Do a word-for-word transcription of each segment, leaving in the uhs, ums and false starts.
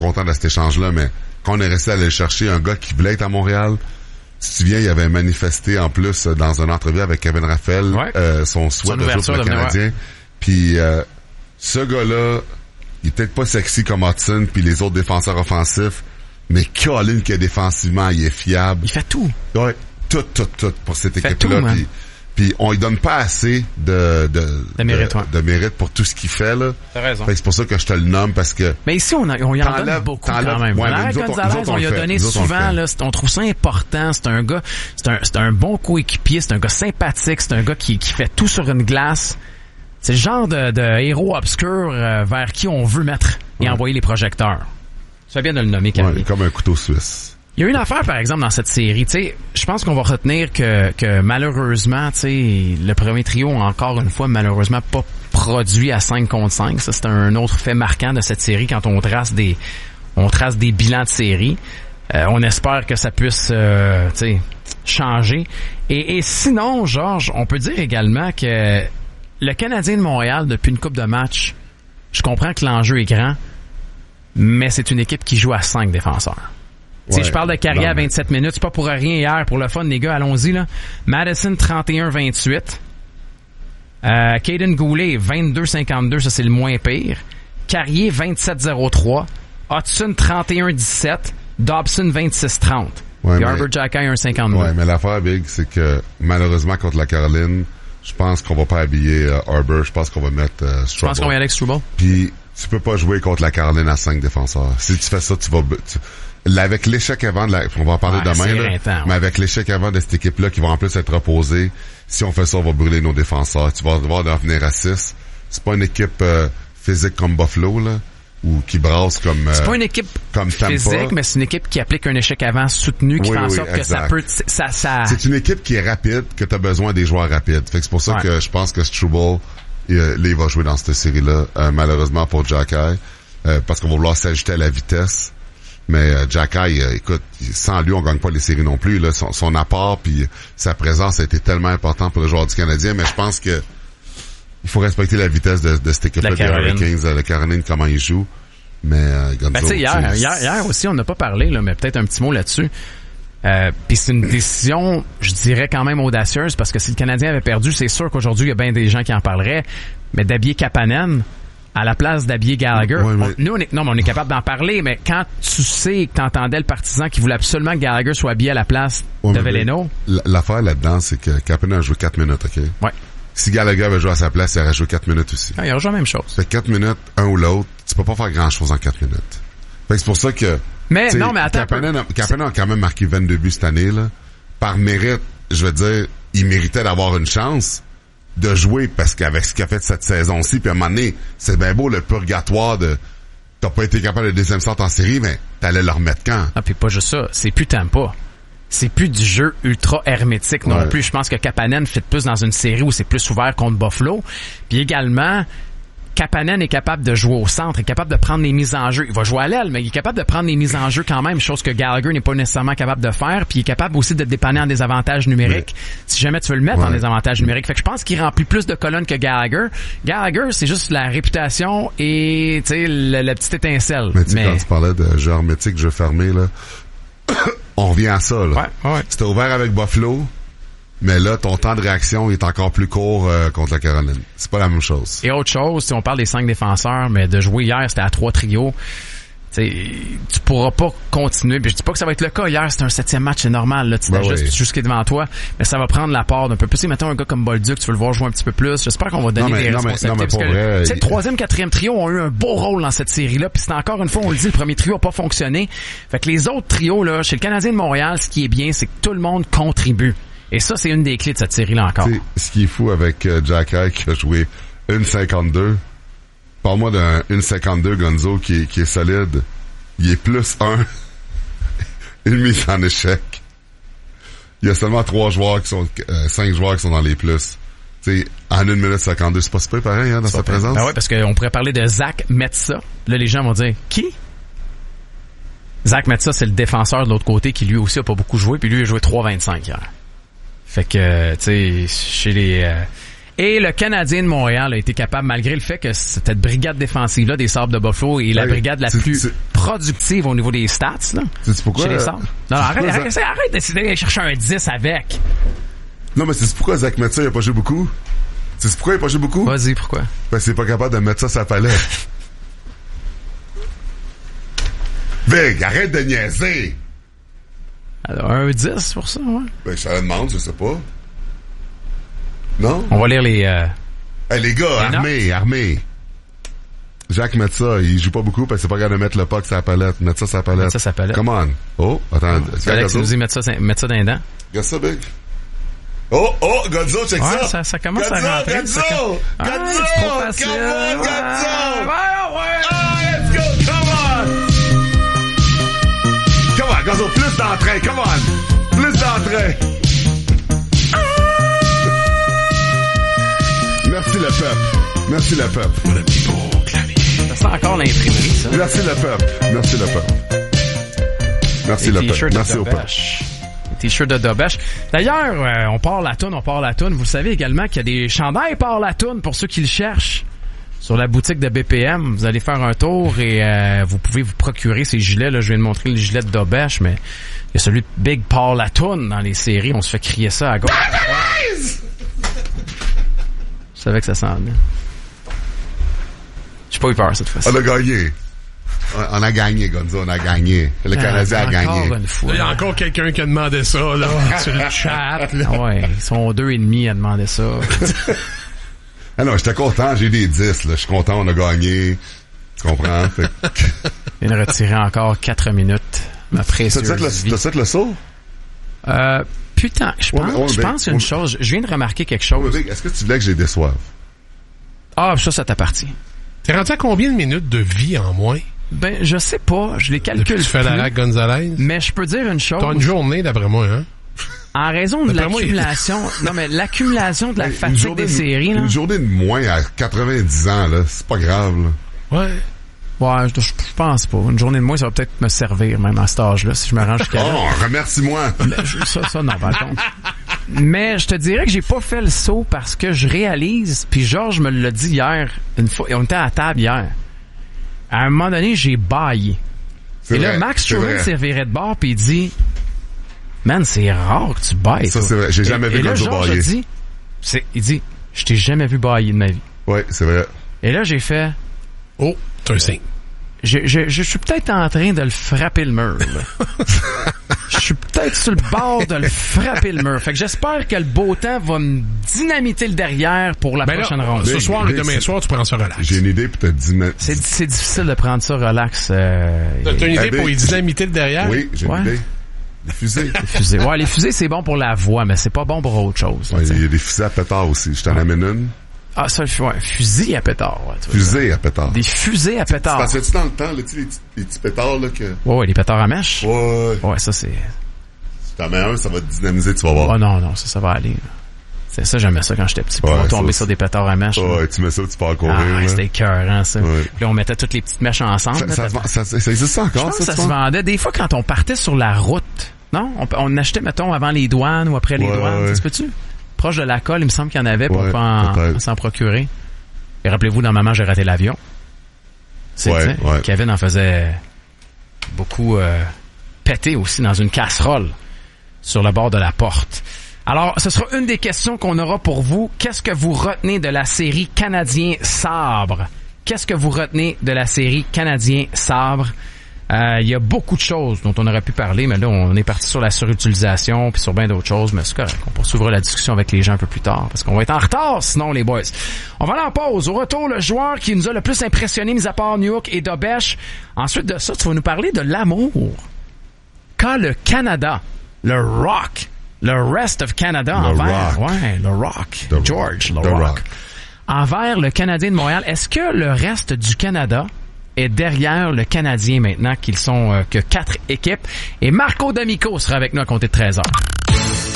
content de cet échange-là, mais quand on est resté à aller chercher un gars qui voulait être à Montréal, si tu te souviens, il avait manifesté en plus dans une entrevue avec Kevin Raphaël ouais. euh, son souhait de jouer pour le Canadien. Ouais. Puis euh, ce gars-là, il est peut-être pas sexy comme Hudson puis les autres défenseurs offensifs, mais Colin que défensivement, il est fiable. Il fait tout. Ouais, tout, tout, tout pour cette il équipe-là. Puis, puis on lui donne pas assez de de, de, mérite, de, ouais. de mérite pour tout ce qu'il fait là. T'as raison. Fait que c'est pour ça que je te le nomme parce que. Mais ici on, a, on y en donne beaucoup quand même. Ouais, Larry Gonzalez, on, on lui a donné souvent on là, on trouve ça important. C'est un gars, c'est un c'est un bon coéquipier, c'est un gars sympathique, c'est un gars qui qui fait tout sur une glace. C'est le genre de, de héros obscur euh, vers qui on veut mettre et ouais. envoyer les projecteurs. Tu fais bien de le nommer, Camille. Ouais, comme un couteau suisse. Il y a une affaire, par exemple, dans cette série. Tu sais, je pense qu'on va retenir que, que malheureusement, tu sais, le premier trio, encore une fois, malheureusement, pas produit à cinq contre cinq. Ça, c'est un autre fait marquant de cette série quand on trace des, on trace des bilans de série. Euh, on espère que ça puisse, euh, tu sais, changer. Et, et sinon, Georges, on peut dire également que le Canadien de Montréal, depuis une couple de matchs, je comprends que l'enjeu est grand, mais c'est une équipe qui joue à cinq défenseurs. Ouais, si je parle de carrière à vingt-sept minutes, c'est pas pour rien hier, pour le fun, les gars, allons-y, là. Madison, trente et un vingt-huit. Euh, Caden Goulet, vingt-deux cinquante-deux, ça c'est le moins pire. Carrier, vingt-sept zéro trois. Hudson, trente et un dix-sept. Dobson, vingt-six trente. Ouais, et Arbor Xhekaj, un cinquante-deux. Ouais, mais l'affaire, Big, c'est que, malheureusement, contre la Caroline, je pense qu'on va pas habiller euh, Arbor, je pense qu'on va mettre euh, Struble. Je pense qu'on va y aller avec Struble. Puis, tu peux pas jouer contre la Caroline à cinq défenseurs. Si tu fais ça, tu vas... Tu, avec l'échec avant de la, on va en parler ouais, demain, là, ouais. mais avec l'échec avant de cette équipe-là qui va en plus être reposée, si on fait ça, on va brûler nos défenseurs. Tu vas devoir en venir à six. C'est pas une équipe euh, physique comme Buffalo, là, ou qui brasse comme euh, c'est pas une équipe comme physique, Tampa. Mais c'est une équipe qui applique un échec avant soutenu, qui oui, fait en oui, sorte exact. que ça peut... Ça, ça... C'est une équipe qui est rapide, que tu as besoin des joueurs rapides. Fait que c'est pour ça ouais. que je pense que Struble, il, là, il va jouer dans cette série-là, euh, malheureusement pour Xhekaj, euh, parce qu'on va vouloir s'ajouter à la vitesse. Mais euh, Xhekaj, euh, écoute, sans lui, on gagne pas les séries non plus. Là. Son, son apport puis sa présence a été tellement important pour le joueur du Canadien, mais je pense que il faut respecter la vitesse de, de cette équipe-là des Hurricanes, euh, la Caroline, comment ils jouent. Mais euh, Gonzo, ben, hier, hier, hier aussi, on n'a pas parlé, là, mais peut-être un petit mot là-dessus. Euh, puis c'est une décision, je dirais quand même audacieuse, parce que si le Canadien avait perdu, c'est sûr qu'aujourd'hui, il y a bien des gens qui en parleraient, mais d'habiller Kapanen à la place d'habiller Gallagher. Ouais, mais... on, nous, on est, non, mais on est capable d'en parler, mais quand tu sais que t'entendais le partisan qui voulait absolument que Gallagher soit habillé à la place ouais, de Veleno. L'affaire là-dedans, c'est que Kapanen a joué quatre minutes, OK? Ouais. Si Gallagher avait joué à sa place, il aurait joué quatre minutes aussi. Ah, il aurait joué la même chose. Fait quatre minutes, un ou l'autre, tu peux pas faire grand-chose en quatre minutes. Fait que c'est pour ça que... Mais non, mais attends... Kapanen a, Kapanen a quand même marqué vingt-deux buts cette année, là. Par mérite, je veux dire, il méritait d'avoir une chance de jouer, parce qu'avec ce qu'il a fait cette saison-ci, puis à un moment donné, c'est bien beau le purgatoire de... T'as pas été capable de deuxième sorte en série, mais t'allais le remettre quand? Ah, puis pas juste ça, c'est plus Tampa. C'est plus du jeu ultra hermétique non ouais. plus. Je pense que Kapanen fit plus dans une série où c'est plus ouvert contre Buffalo. Puis également, Kapanen est capable de jouer au centre, est capable de prendre les mises en jeu. Il va jouer à l'aile, mais il est capable de prendre les mises en jeu quand même, chose que Gallagher n'est pas nécessairement capable de faire. Puis il est capable aussi de te dépanner en désavantages numériques, ouais. si jamais tu veux le mettre ouais. en désavantages numériques. Fait que je pense qu'il remplit plus de colonnes que Gallagher. Gallagher, c'est juste la réputation et tu sais la, la petite étincelle. Mais tu sais, mais... quand tu parlais de jeu hermétique, jeu fermé, là... On revient à ça, là. Ouais, ouais. C'était ouvert avec Buffalo, mais là, ton temps de réaction est encore plus court euh, contre la Caroline. C'est pas la même chose. Et autre chose, si on parle des cinq défenseurs, mais de jouer hier, c'était à trois trios. T'sais, tu pourras pas continuer. Puis je dis pas que ça va être le cas. Hier, c'est un septième match, c'est normal. Là, tu ben t'ajustes, oui. tu joues ce qui est devant toi, mais ça va prendre la part d'un peu plus. Mettons un gars comme Bolduc, tu veux le voir jouer un petit peu plus. J'espère qu'on va donner non, mais, des non, responsabilités. Mais, non, mais parce que vrai, le, le troisième, quatrième trio ont eu un beau rôle dans cette série-là. Puis c'est encore une fois, on le dit, le premier trio a pas fonctionné. Fait que les autres trios, là, chez le Canadien de Montréal, ce qui est bien, c'est que tout le monde contribue. Et ça, c'est une des clés de cette série-là encore. T'sais, ce qui est fou avec euh, Xhekaj qui a joué une cinquante-deux. Parle-moi d'un une cinquante-deux Gonzo qui, qui est solide. Il est plus un. Une mise en échec. Il y a seulement trois joueurs qui sont, euh, cinq joueurs qui sont dans les plus. Tu sais, en une minute cinquante-deux, c'est pas super pareil, hein, dans sa présence. Ben ouais, parce qu'on pourrait parler de Zach Metsa. Là, les gens vont dire, qui? Zach Metsa, c'est le défenseur de l'autre côté qui lui aussi a pas beaucoup joué, puis lui il a joué trois vingt-cinq hier. Fait que, tu sais, chez les... Euh, Et le Canadien de Montréal a été capable, malgré le fait que cette brigade défensive-là des Sables de Buffalo est la hey, brigade la c'est, plus c'est, productive au niveau des stats, là. C'est pourquoi? Chez les Sabres. Non, non, arrête, arrête, arrête d'essayer d'aller chercher un dix avec. Non, mais c'est pourquoi Zach Metsa, il a pas joué beaucoup? C'est pourquoi il a pas joué beaucoup? Vas-y, pourquoi? Parce qu'il est pas capable de mettre ça sur sa palette. Big, arrête de niaiser! Alors, un dix pour ça, ouais. Ben, je te le demande, je sais pas. Non? On va lire les... Euh... Hey, les gars, les armés, notes. armés. Jacques Metsa, il joue pas beaucoup parce qu'il est pas capable de mettre le puck sur la palette. Mettre ça sur la palette. Mettre ça sur la palette. Come on. Oh, attends. C'est Alex qui nous dit mettre ça, mettre ça dans les dents. Regarde ça, Big. Oh, oh, Godzo, check ouais, ça. ça. Ça commence Godzo, à rentrer. Godzo, Godzo! ah, c'est trop facile. Come on, Godzo! Ouais, ouais. Ah, let's go, come on! Come on, Godzo, plus d'entrain, come on! Plus d'entrain! Merci le peuple. Merci le peuple. Ça sent encore l'imprimerie, ça. Merci le peuple. Merci le peuple. Merci le peuple. Merci au peuple. T-shirt de Dobesh. D'ailleurs, euh, on part la toune, on part la toune. Vous savez également qu'il y a des chandails par la toune pour ceux qui le cherchent. Sur la boutique de B P M, vous allez faire un tour et euh, vous pouvez vous procurer ces gilets. Là, je viens de montrer le gilet de Dobesh, mais il y a celui de Big Paul Latoune dans les séries. On se fait crier ça à gauche. Je savais que ça sent bien. J'ai pas eu peur cette fois-ci. On a gagné. On a gagné, Gonzo, on a gagné. Le Canadien a gagné. Il y a encore quelqu'un qui a demandé ça, là, sur le chat, là. Ah ouais, ils sont deux et demi à demander ça. Ah non, j'étais content, j'ai des dix, là. Je suis content, on a gagné. Tu comprends? Fait que... Il vient de retirer encore quatre minutes. Ma précieuse T'as vie. T'as fait le saut? Euh, putain, je pense, ouais, ouais, je ben, pense une ouais. chose. Je viens de remarquer quelque chose. Ouais, est-ce que tu voulais que je les déçoive? Ah, ça, ça t'appartient. T'es rendu à combien de minutes de vie en moins? Ben, je sais pas. Je les calcule Depuis que tu fais la lac Gonzalez? Mais je peux dire une chose. T'as une journée, d'après moi, hein? En raison de D'après l'accumulation, moi, il... non, mais l'accumulation de la Hey, fatigue des de, séries, là. Une journée de moins à quatre-vingt-dix ans, là. C'est pas grave, là. Ouais. Ouais, je, je pense pas. Une journée de moins, ça va peut-être me servir, même à cet âge-là, si je me range jusqu'à là. Oh, remercie-moi! Je, ça, ça, non, par contre. Mais je te dirais que j'ai pas fait le saut parce que je réalise, puis Georges me l'a dit hier, une fois, on était à la table hier. À un moment donné, j'ai baillé. C'est Et vrai, là, Max Truman vrai. s'est viré de bord puis il dit, man, c'est rare que tu bailles. Ça, toi. c'est vrai. J'ai jamais et, vu et là, Gonzo Georges a bailler. dit, c'est, il dit, je t'ai jamais vu bailler de ma vie. Ouais, c'est vrai. Et là, j'ai fait, Oh, c'est un signe. je, je, je suis peut-être en train de le frapper le mur, là. Je suis peut-être sur le bord de le frapper le mur. Fait que j'espère que le beau temps va me dynamiter le derrière pour la Ben prochaine là, ronde. ce Big, soir et Big, demain c'est- soir, tu prends ça relax. J'ai une idée pour te dire... C'est, c'est difficile de prendre ça relax. Euh, T'as t'as une idée Eh ben, pour y dynamiter le derrière? Oui, j'ai Ouais. une idée. Les fusées. les fusées. Ouais, les fusées, c'est bon pour la voix, mais c'est pas bon pour autre chose. là, Ouais, t'sais. il y a des fusées à pétard aussi. Je t'en amène une. Ah, ça, ouais, fusil à pétard. Ouais, tu vois. Fusée à pétard. Des fusées à pétard. Parce que tu dans le temps, là, tu sais, les, petits- les petits pétards, là, que... Ouais, ouais, les pétards à mèche. Ouais. Ouais, ça, c'est... Si t'en mets un, ça va te dynamiser, tu vas voir. Oh non, non, ça, ça va aller. là. C'est ça, j'aimais ça quand j'étais petit. Pour Ouais, tomber ça sur des pétards à mèche. là. Ouais, tu mets ça, tu pars courir, Ah, là. ouais, c'était écœurant, ça. Ouais. Puis là, on mettait toutes les petites mèches ensemble. Ça, là, ça, t'as- se vend- ça, ça, ça existe Je encore, pense que ça, ça tu se vois? vendait. Des fois, quand on partait sur la route, non? On, on achetait, mettons, avant les douanes ou après les Ouais, douanes. ouais. Ça se peut-tu? Proche de la colle, il me semble qu'il y en avait pour Ouais, pas en- peut-être. s'en procurer. Et rappelez-vous, dans Maman, j'ai raté l'avion. C'est Ouais, tu sais, ouais. Kevin en faisait beaucoup euh, péter aussi dans une casserole sur le bord de la porte. Alors, ce sera une des questions qu'on aura pour vous. Qu'est-ce que vous retenez de la série Canadien Sabre? Qu'est-ce que vous retenez de la série Canadien Sabre? Euh, il y a beaucoup de choses dont on aurait pu parler, mais là, on est parti sur la surutilisation puis sur bien d'autres choses, mais c'est correct. On poursuivra la discussion avec les gens un peu plus tard, parce qu'on va être en retard, sinon, les boys. On va aller en pause. Au retour, le joueur qui nous a le plus impressionné, mis à part Newhook et Dobesh. Ensuite de ça, tu vas nous parler de l'amour qu'a le Canada, le Rock, le Rest of Canada Le envers... Rock. Ouais, le Rock. The- George, le The Rock. Rock. Envers le Canadien de Montréal. Est-ce que le reste du Canada est derrière le Canadien maintenant qu'ils sont euh, que quatre équipes? Et Marco D'Amico sera avec nous à compter de treize heures.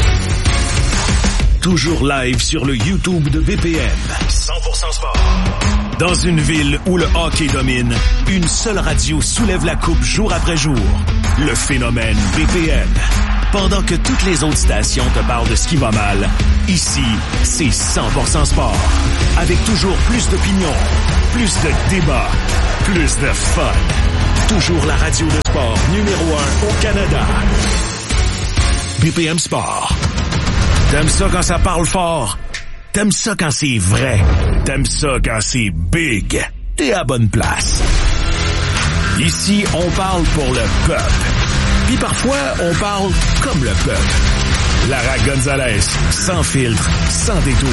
Toujours live sur le YouTube de B P M. cent pour cent sport. Dans une ville où le hockey domine, une seule radio soulève la coupe jour après jour. Le phénomène B P M. Pendant que toutes les autres stations te parlent de ce qui va mal, ici, c'est cent pour cent sport. Avec toujours plus d'opinions, plus de débats, plus de fun. Toujours la radio de sport numéro un au Canada. B P M Sport. T'aimes ça quand ça parle fort? T'aimes ça quand c'est vrai? T'aimes ça quand c'est big? T'es à bonne place. Ici, on parle pour le peuple. Puis parfois, on parle comme le peuple. Lara Gonzalez, sans filtre, sans détour.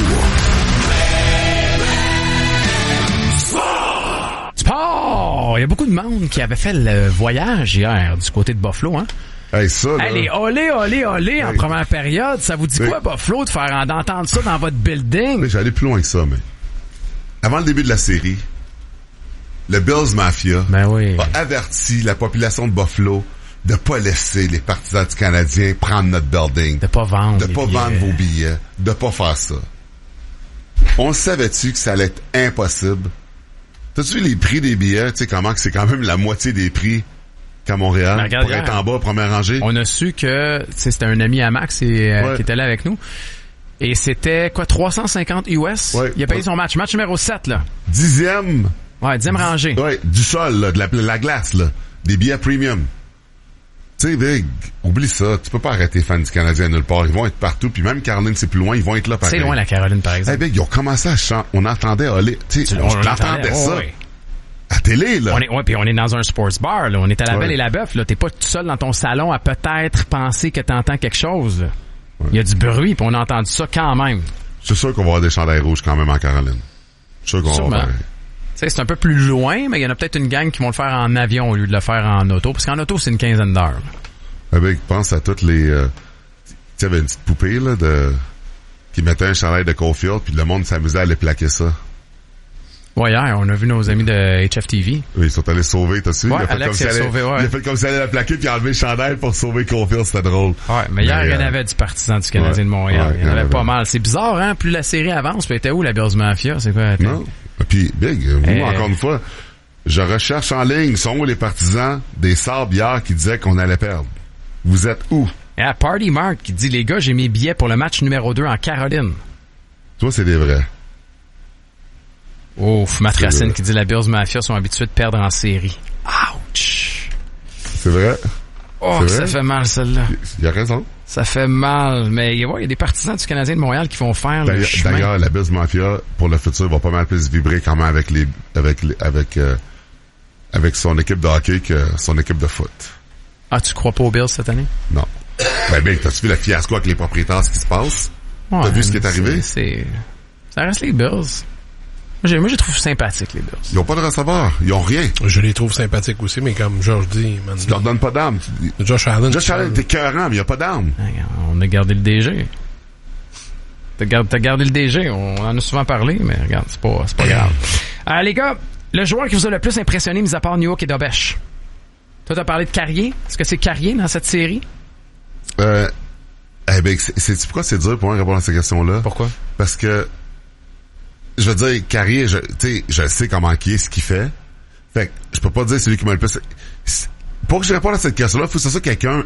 Sport! Il y a beaucoup de monde qui avait fait le voyage hier du côté de Buffalo, hein? Hey, ça, là. Allez, olé, olé, olé, hey. En première période. Ça vous dit hey. quoi, Buffalo, de faire d'entendre ça dans votre building? Mais j'allais plus loin que ça, mais... Avant le début de la série, le Bills Mafia ben oui. a averti la population de Buffalo de pas laisser les partisans du Canadien prendre notre building. De pas vendre De pas billets. vendre vos billets. De pas faire ça. On savait-tu que ça allait être impossible? T'as-tu vu les prix des billets? Tu sais comment que c'est quand même la moitié des prix qu'à Montréal regarde, pour être en bas, première rangée? On a su que c'était un ami à Max et, euh, ouais. qui était là avec nous. Et c'était quoi, trois cent cinquante U S? Ouais. Il a payé ouais. son match. Match numéro sept, là. Dixième. Ouais, dixième rangée. Ouais, du sol, là, de la, la glace, là. Des billets premium. Tu sais, Big, oublie ça. Tu peux pas arrêter les fans du Canadien nulle part. Ils vont être partout. Puis même Caroline, c'est plus loin. Ils vont être là pareil. C'est loin, la Caroline, par exemple. Hey, Big, ils ont commencé à chanter. On entendait aller. Tu sais, on, on entendait oh, ça. Ouais. À télé, là. On est, ouais, puis on est dans un sports bar, là. On est à la ouais. Belle et la Bœuf, là. T'es pas tout seul dans ton salon à peut-être penser que t'entends quelque chose, là. Ouais. Il y a du bruit, puis on a entendu ça quand même. Je suis sûr qu'on va avoir des chandails rouges quand même en Caroline. Je suis sûr qu'on Sûrement. va avoir... T'sais, c'est un peu plus loin, mais il y en a peut-être une gang qui vont le faire en avion au lieu de le faire en auto, parce qu'en auto, c'est une quinzaine d'heures. Ah ben, pense à toutes les... Euh... Tu sais, il y avait une petite poupée, là, de... qui mettait un chandail de Caulfield, puis le monde s'amusait à aller plaquer ça. Ouais, hier, on a vu nos amis de H F T V. Oui, ils sont allés sauver, t'as su? Ouais, il a fait Alex comme si a allait... sauvé, ouais. Il a fait comme s'il allait la plaquer puis enlever le chandail pour sauver Caulfield, c'était drôle. Ouais, mais hier, mais, il y en euh... avait du partisan du Canadien ouais, de Montréal. ouais, il y en avait, avait pas bien. mal. C'est bizarre, hein? Plus la série avance, puis était où la Bills Mafia? C'est quoi? Non. Puis, Big, vous, euh... encore une fois, je recherche en ligne, sont où les partisans des Sabres hier qui disaient qu'on allait perdre? Vous êtes où? Et à Party Mark qui dit, les gars, j'ai mes billets pour le match numéro deux en Caroline. Toi, c'est des vrais. Ouf, Matt Racine qui dit, la Bills Mafia sont habitués de perdre en série. Ouch! C'est vrai? Oh, c'est ça vrai? fait mal, celle-là. Il a raison. Ça fait mal, mais il ouais, y a des partisans du Canadien de Montréal qui vont faire le chemin. D'ailleurs, la Bills Mafia, pour le futur, va pas mal plus vibrer quand même avec les, avec les, avec, euh, avec son équipe de hockey que son équipe de foot. Ah, tu crois pas aux Bills cette année? Non. Ben, ben, t'as-tu vu le fiasco avec les propriétaires, ce qui se passe? Ouais, t'as vu ce qui est arrivé? C'est, ça reste les Bills. Moi, j'ai, moi, je les trouve sympathiques, les Bills. Ils ont pas de receveur. Ils ont rien. Je les trouve sympathiques aussi, mais comme Georges dit, man, tu leur donnes pas d'âme. Josh Allen. Josh Allen, t'es cœurant, mais il y a pas d'âme. On a gardé le D G. T'as gardé, t'as gardé le D G. On en a souvent parlé, mais regarde, c'est pas, c'est pas grave. Euh, les gars, le joueur qui vous a le plus impressionné, mis à part New York et Dobèche. Toi, t'as parlé de Carrier. Est-ce que c'est Carrier dans cette série? Euh, eh ben, c'est, c'est, pourquoi c'est dur pour moi de répondre à ces questions-là? Pourquoi? Parce que, je veux dire, Carrier, je, tu sais, je sais comment qui est, ce qu'il fait. Fait que, je peux pas dire celui qui m'a le plus... Pour que je réponde à cette question-là, il faut que ce soit quelqu'un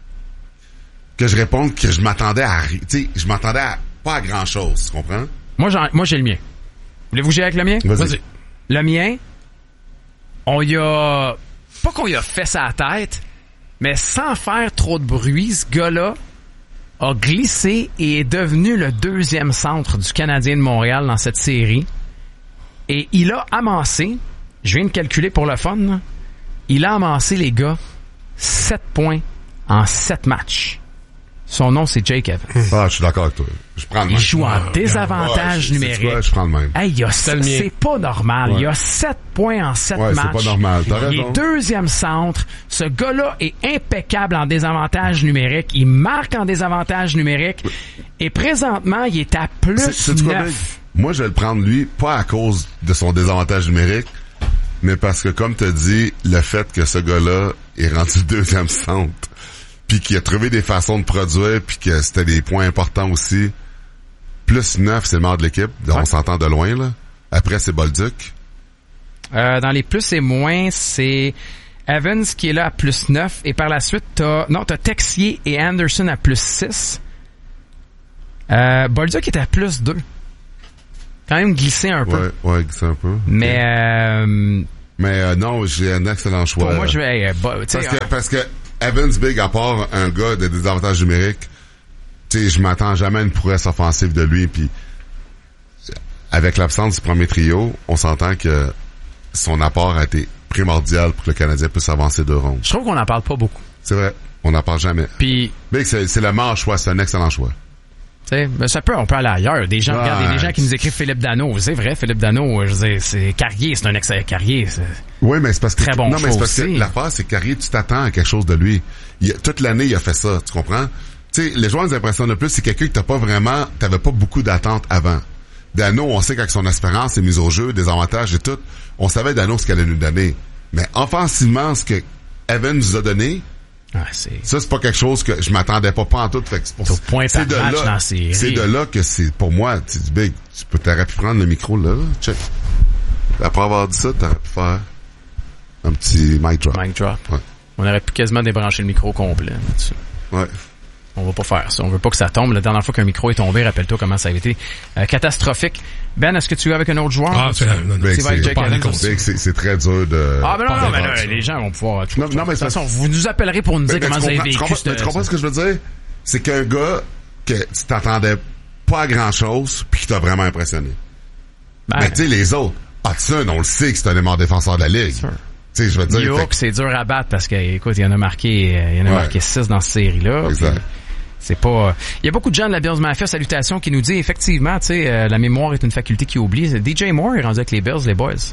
que je réponde que je m'attendais à... Tu sais, je m'attendais à pas à grand-chose, tu comprends? Moi, j'en, moi, j'ai le mien. Voulez-vous que j'aille avec le mien? Vas-y. Vas-y. Le mien, on y a... Pas qu'on y a fait sa tête, mais sans faire trop de bruit, ce gars-là a glissé et est devenu le deuxième centre du Canadien de Montréal dans cette série. Et il a amassé, je viens de calculer pour le fun, là, il a amassé, les gars, sept points en sept matchs. Son nom, c'est Jake Evans. Ah, je suis d'accord avec toi. Je prends le même. Il joue en désavantage ouais, numérique. Quoi, je prends le même. Hey, il y a c'est, c'est pas normal. Ouais. Il y a sept points en sept ouais, matchs. C'est pas normal. T'as il raison. est deuxième centre. Ce gars-là est impeccable en désavantage numérique. Il marque en désavantage numérique. Et présentement, il est à plus c'est, c'est neuf. Moi, je vais le prendre lui, pas à cause de son désavantage numérique, mais parce que, comme t'as dit, le fait que ce gars-là est rendu deuxième centre, puis qu'il a trouvé des façons de produire, puis que c'était des points importants aussi. Plus neuf, c'est le meilleur de l'équipe. Ouais. On s'entend de loin, là. Après, c'est Bolduc. Euh, dans les plus et moins, c'est Evans qui est là à plus neuf. Et par la suite, t'as, non, t'as Texier et Anderson à plus six. Euh, Bolduc est à plus deux. Quand même glissé un peu. Ouais, ouais, glissé un peu. Mais, euh, Mais euh, non, j'ai un excellent choix. Pour moi, je vais... Euh, bah, parce, que, parce que Evans Big, à part un gars de désavantages numériques, tu sais, je m'attends jamais à une prouesse offensive de lui. Puis avec l'absence du premier trio, on s'entend que son apport a été primordial pour que le Canadien puisse avancer deux rondes. Je trouve qu'on n'en parle pas beaucoup. C'est vrai, on n'en parle jamais. Puis Big, c'est, c'est le meilleur choix, c'est un excellent choix. T'sais, ben ça peut, on peut aller ailleurs. Des gens, ouais. regardez, des gens qui nous écrivent Philippe Dano. C'est vrai, Philippe Dano, je veux dire, c'est Carrier, c'est un excellent Carrier. C'est... Oui, mais c'est parce que, très bon non, mais c'est parce aussi. que l'affaire, c'est que Carrier, tu t'attends à quelque chose de lui. Il a, toute l'année, il a fait ça, tu comprends? Tu sais, les joueurs nous impressionnent le plus, c'est quelqu'un que t'as pas vraiment, t'avais pas beaucoup d'attentes avant. Dano, on sait qu'avec son expérience, ses mises au jeu, des avantages et tout, on savait Dano ce qu'elle allait nous donner. Mais offensivement, ce que Evan nous a donné, ah, c'est... ça, c'est pas quelque chose que je m'attendais pas pas en tout. Fait que c'est pour Au point c'est de match là, dans la série. c'est de là que c'est, pour moi, tu dis, Big, tu peux, t'aurais pu prendre le micro là, check. Après avoir dit ça, t'aurais pu faire un petit mic drop. Mic drop. Ouais. On aurait pu quasiment débrancher le micro complet là-dessus. Ouais. On va pas faire ça. On veut pas que ça tombe. La dernière fois qu'un micro est tombé, rappelle-toi comment ça a été euh, catastrophique. Ben, est-ce que tu es avec un autre joueur? Ah, c'est, non, non, Big, c'est, c'est, Jack Evans Big, c'est, c'est très dur de... Ah, ben non, non, mais là, ça. les gens vont pouvoir... Non, non, mais de toute façon, vous nous appellerez pour nous dire mais, comment mais vous avez comprends, vécu. tu comprends, cette... tu comprends ce que je veux dire? C'est qu'un gars que tu t'attendais pas à grand-chose puis qui t'a vraiment impressionné. Ben, mais tu sais, les autres, Hudson, on le sait que c'est un des meilleurs défenseurs de la Ligue. Tu sais, je veux dire... New York, c'est dur à battre parce que, écoute, il y en a marqué, il y en a ouais. marqué six dans cette série-là. Exact. Puis, c'est pas... Il y a beaucoup de gens de la Bills Mafia, salutations, qui nous dit effectivement, tu sais, euh, la mémoire est une faculté qui oublie. D J Moore est rendu avec les Bills, les boys.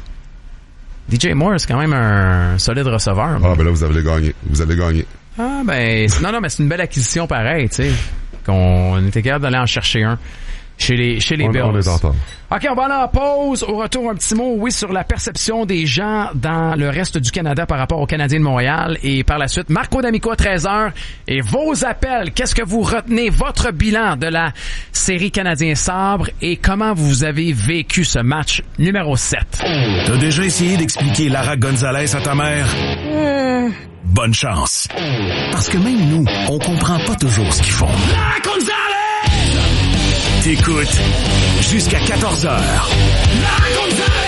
D J Moore, c'est quand même un solide receveur. Ah, ben là, vous avez gagné. Vous avez gagné. Ah, ben, non, non, mais c'est une belle acquisition pareil, tu sais. Qu'on était capable d'aller en chercher un chez les, chez les on, Bills. On les entend. OK, on va aller en pause. Au retour, un petit mot, oui, sur la perception des gens dans le reste du Canada par rapport aux Canadiens de Montréal. Et par la suite, Marco D'Amico à treize heures. Et vos appels, qu'est-ce que vous retenez? Votre bilan de la série Canadien-Sabre et comment vous avez vécu ce match numéro sept? T'as déjà essayé d'expliquer Lara Gonzalez à ta mère? Mmh. Bonne chance. Parce que même nous, on comprend pas toujours ce qu'ils font. Lara Gonzalez! T'écoutes jusqu'à quatorze heures. Lara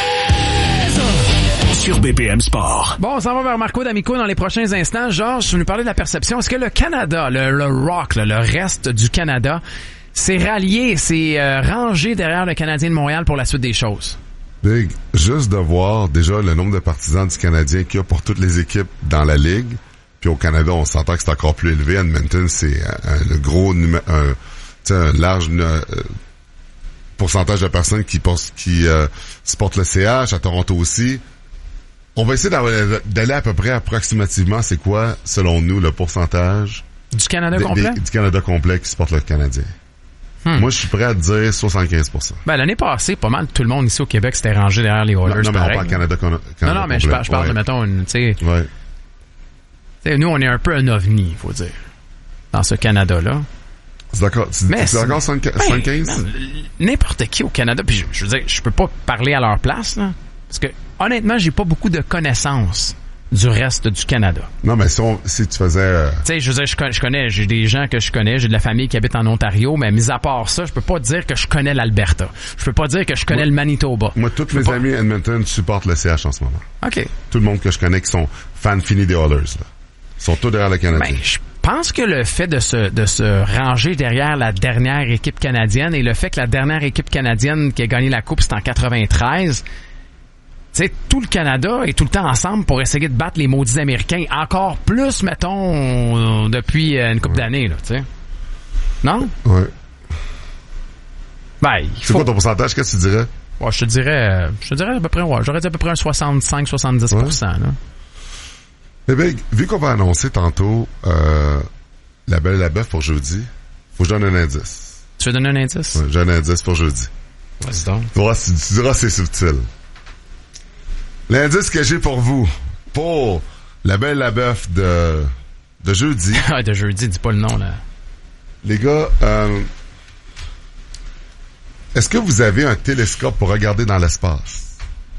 Gonzalez! Sur B P M Sport. Bon, on s'en va vers Marco D'Amico dans les prochains instants. Georges, tu nous parlais de la perception. Est-ce que le Canada, le, le Rock, là, le reste du Canada, s'est rallié, s'est euh, rangé derrière le Canadien de Montréal pour la suite des choses? Big, juste de voir déjà le nombre de partisans du Canadien qu'il y a pour toutes les équipes dans la Ligue. Puis au Canada, on s'entend que c'est encore plus élevé. Edmonton, c'est un, un gros numéro... Un, un large euh, pourcentage de personnes qui, qui euh, supportent le C H, à Toronto aussi. On va essayer d'aller à peu près approximativement, c'est quoi, selon nous, le pourcentage du Canada de, complet? Des, du Canada complet qui supporte le Canadien. Hmm. Moi, je suis prêt à dire soixante-quinze pour cent. Ben, l'année passée, pas mal tout le monde ici au Québec s'était rangé derrière les Oilers. Non, non mais pareil. on parle Canada, Canada Non, non, mais je parle, je parle ouais. de, mettons, une, tu sais... Ouais. Tu sais, nous, on est un peu un ovni, il faut dire, dans ce Canada-là. C'est d'accord. Tu, mais c'est d'accord soixante-quinze? Ben, n'importe qui au Canada, puis je, je veux dire, je peux pas parler à leur place, là. Parce que, honnêtement, j'ai pas beaucoup de connaissances du reste du Canada. Non, mais si, on, si tu faisais... Euh... Tu sais, je veux dire, je, je connais, j'ai des gens que je connais, j'ai de la famille qui habite en Ontario, mais mis à part ça, je peux pas dire que je connais l'Alberta. Je peux pas dire que je connais moi, le Manitoba. Moi, tous mes pas... amis Edmonton supportent le C H en ce moment. OK. Tout le monde que je connais qui sont fans finis des Oilers, là. Ils sont tous derrière le Canadien. Ben, je pense que le fait de se, de se ranger derrière la dernière équipe canadienne et le fait que la dernière équipe canadienne qui a gagné la Coupe, c'est en quatre-vingt-treize, tu sais, tout le Canada est tout le temps ensemble pour essayer de battre les maudits Américains. Encore plus, mettons, depuis une couple ouais. d'années, là, tu sais. Non? Ouais. Ben, il faut... C'est quoi ton pourcentage? Qu'est-ce que tu dirais? Ouais, je te dirais, je te dirais à peu près, ouais, j'aurais dit à peu près un soixante-cinq à soixante-dix pour cent, ouais. là. Mais bien, vu qu'on va annoncer tantôt euh, la Belle et la Bœuf pour jeudi, faut que je donne un indice. Tu veux donner un indice? Ouais, j'ai un indice pour jeudi. Vas-y donc. Tu diras, tu diras c'est subtil. L'indice que j'ai pour vous, pour la Belle et la Bœuf de, de jeudi... Ah, de jeudi, dis pas le nom, là. Les gars, euh, est-ce que vous avez un télescope pour regarder dans l'espace?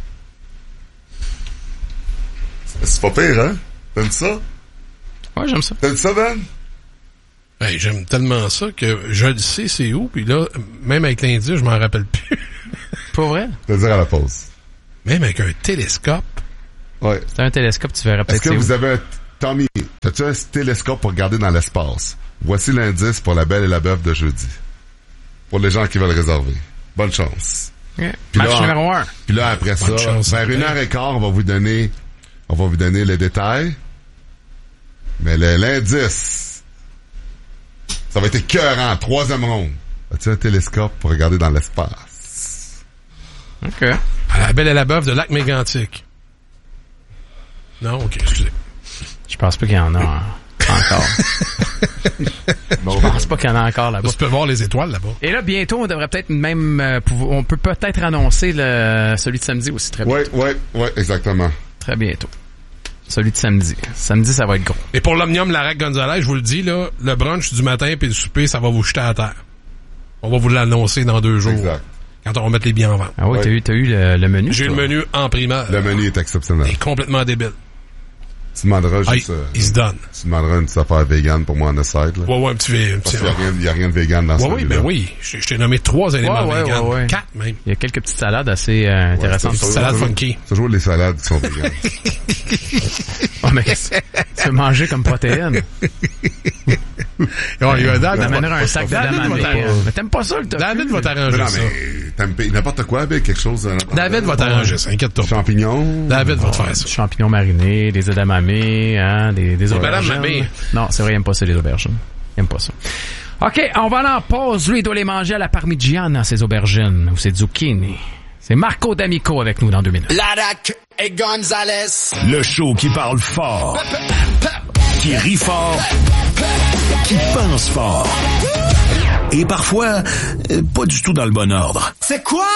C'est pas pire, hein? T'aimes ça? Ouais, j'aime ça. T'aimes ça, Ben? Hey, j'aime tellement ça que je le sais c'est où, puis là, même avec l'indice, je m'en rappelle plus. Pas vrai? Je vais dire à la pause. Même avec un télescope. Ouais. Si t'as un télescope, tu verras peut-être. Est-ce que c'est vous où. avez un... Tommy, as-tu un télescope pour regarder dans l'espace? Voici l'indice pour La Belle et la Bœuf de jeudi. Pour les gens qui veulent réserver. Bonne chance. Okay. Puis Match là, numéro un. Puis là, après Bonne ça, chance, vers une heure et quart, on va vous donner, on va vous donner les détails. Mais le, l'indice, ça va être écœurant. Troisième ronde. As-tu un télescope pour regarder dans l'espace? OK. À La Belle et la Bœuf de Lac Mégantic. Non, ok, excusez. Je pense pas qu'il y en a hein, encore. Je pense pas qu'il y en a encore là-bas. Tu peux voir les étoiles là-bas. Et là, bientôt, on devrait peut-être même... Euh, pouvoir, on peut peut-être annoncer le, celui de samedi aussi très bientôt. Oui, oui, oui, exactement. Très bientôt. Celui de samedi. Samedi, ça va être gros. Et pour l'Omnium Larac Gonzalez, je vous le dis, là, le brunch du matin puis le souper, ça va vous jeter à terre. On va vous l'annoncer dans deux jours. Exact. Quand on va mettre les billets en vente. Ah oui, Ouais. t'as eu, t'as eu le, le menu? J'ai toi? le menu en primeur. Le menu est exceptionnel. Il est complètement débile. Tu demanderas Ah, juste... il, euh, il se donne. tu demanderas une petite affaire vegan pour moi en aside, là. Ouais, ouais, un petit... Un Parce petit qu'il n'y a, rien- il y a rien de vegan dans ouais, ce oui, ben oui. Je, je t'ai nommé trois éléments Ouais, ouais, vegan. ouais, ouais. Quatre, même. Il y a quelques petites salades assez euh, intéressantes. c'est- Salade toujours- funky. C'est toujours les salades qui sont vegan. Oh, mais qu'est-ce que tu veux manger comme protéine? Ouais, il y a On David, amènera un sac de David va damamé. t'arranger. Mais t'aimes pas ça, le tofu? David va Mais t'arranger non, ça. mais t'aimes pas- n'importe quoi avec quelque chose... euh, David va t'arranger ça, inquiète-toi pas. Champignons. David va te faire ça. Des champignons marinés, des edamame, hein, des, des Madame aubergines. Mamé. Non, c'est vrai, il aime pas ça, les aubergines. Il aime pas ça. OK, on va aller en pause. Lui, il doit les manger à la parmigiana, ces aubergines, ou ces zucchini. C'est Marco D'Amico avec nous dans deux minutes. Larac et Gonzalez. Le show qui parle fort, qui rit fort, qui pense fort. Et parfois, euh, pas du tout dans le bon ordre. C'est quoi?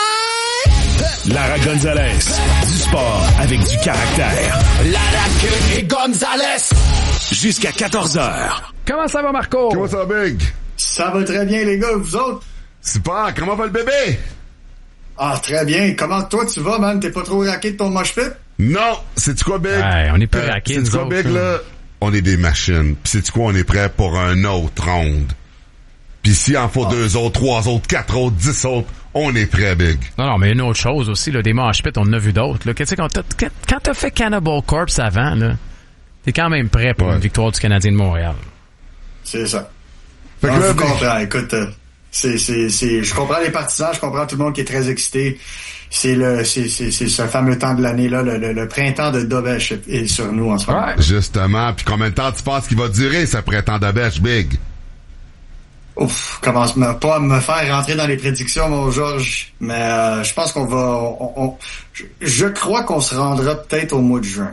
Lara Gonzalez, du sport avec du caractère. Larac et Gonzalez. Jusqu'à quatorze heures. Comment ça va, Marco? Comment ça va, Big? Ça va très bien, les gars, vous autres? Super, comment va le bébé? Ah, très bien. Comment toi tu vas, man? T'es pas trop raqué de ton mosh pit? Non, c'est-tu quoi, Big? Ouais, on est plus raqués, C'est-tu nous quoi, autres, Big, là? là? On est des machines. Puis c'est-tu quoi, on est prêt pour un autre ronde. Puis s'il en faut deux autres, trois autres, quatre autres, dix autres, on est prêt, Big. Non, non, mais une autre chose aussi, là, des mosh pits, on en a vu d'autres. Là. Qu'est-ce que quand t'as, quand t'as fait Cannibal Corpse avant, là, t'es quand même prêt pour Ouais. une victoire du Canadien de Montréal. C'est ça. Fait que Non, là, je Big, comprends. Écoute, euh, c'est, c'est, c'est, je comprends les partisans, je comprends tout le monde qui est très excité. C'est le, c'est, c'est, c'est ce fameux temps de l'année là, le, le, le printemps de Dobèche est sur nous en ce moment. justement, puis combien de temps tu penses qu'il va durer, ce printemps de bêche, Big? Ouf, commence me- pas à me faire rentrer dans les prédictions, mon Georges, mais euh, je pense qu'on va, on, on- je, je crois qu'on se rendra peut-être au mois de juin,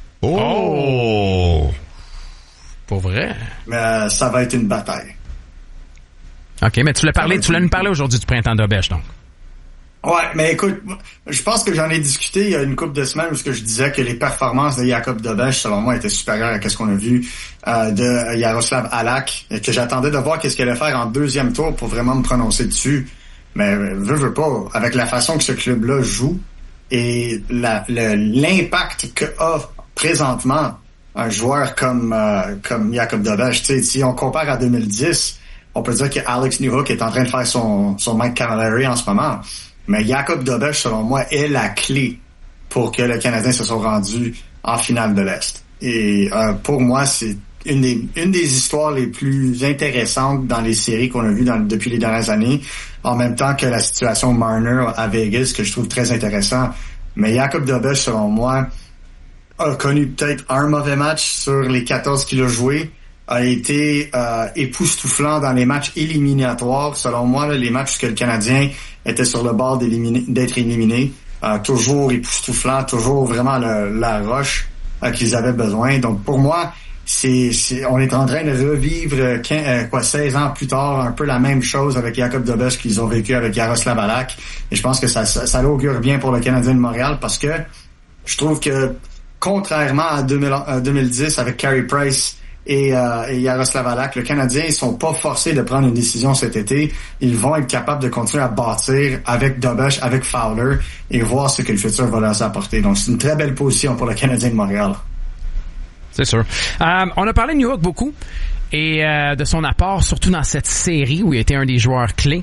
Oh! Pour vrai? mais euh, ça va être une bataille. OK, mais tu voulais parler, tu voulais nous parler aujourd'hui du printemps d'Obèche, donc. Ouais, mais écoute, je pense que j'en ai discuté il y a une couple de semaines où ce que je disais que les performances de Jakob Dobèche, selon moi, étaient supérieures à ce qu'on a vu euh, de Yaroslav Halak, et que j'attendais de voir qu'est-ce qu'il allait faire en deuxième tour pour vraiment me prononcer dessus. Mais euh, veux, veux pas, avec la façon que ce club-là joue et la, le, l'impact que a présentement un joueur comme euh, comme Jakob Dobèche, tu sais, si on compare à deux mille dix, on peut dire que Alex Newhook est en train de faire son son Mike Camilleri en ce moment. Mais Jakob Dobèche, selon moi, est la clé pour que le Canadien se soit rendu en finale de l'Est. Et euh, pour moi, c'est une des, une des histoires les plus intéressantes dans les séries qu'on a vues dans, depuis les dernières années, en même temps que la situation Marner à Vegas, que je trouve très intéressant. Mais Jakob Dobèche, selon moi, a connu peut-être un mauvais match sur les quatorze qu'il a joué, a été euh, époustouflant dans les matchs éliminatoires. Selon moi, là, les matchs que le Canadien était sur le bord d'éliminer, d'être éliminé, euh, toujours époustouflant, toujours vraiment le, la roche euh, qu'ils avaient besoin. Donc pour moi, c'est, c'est on est en train de revivre quinze, euh, quoi seize ans plus tard un peu la même chose avec Jakob Dobèche qu'ils ont vécu avec Yaroslav Halak. Et je pense que ça, ça, ça l'augure bien pour le Canadien de Montréal parce que je trouve que contrairement à deux mille, euh, deux mille dix avec Carey Price et, euh, et Yaroslav Halak, le Canadien, ils sont pas forcés de prendre une décision cet été. Ils vont être capables de continuer à bâtir avec Dobèche, avec Fowler et voir ce que le futur va leur apporter. Donc, c'est une très belle position pour le Canadien de Montréal. C'est sûr. Euh, on a parlé de Newhook beaucoup et euh, de son apport, surtout dans cette série où il était un des joueurs clés.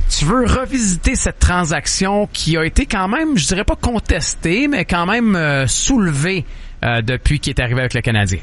Tu veux revisiter cette transaction qui a été quand même, je dirais pas contestée, mais quand même euh, soulevée euh, depuis qu'il est arrivé avec le Canadien.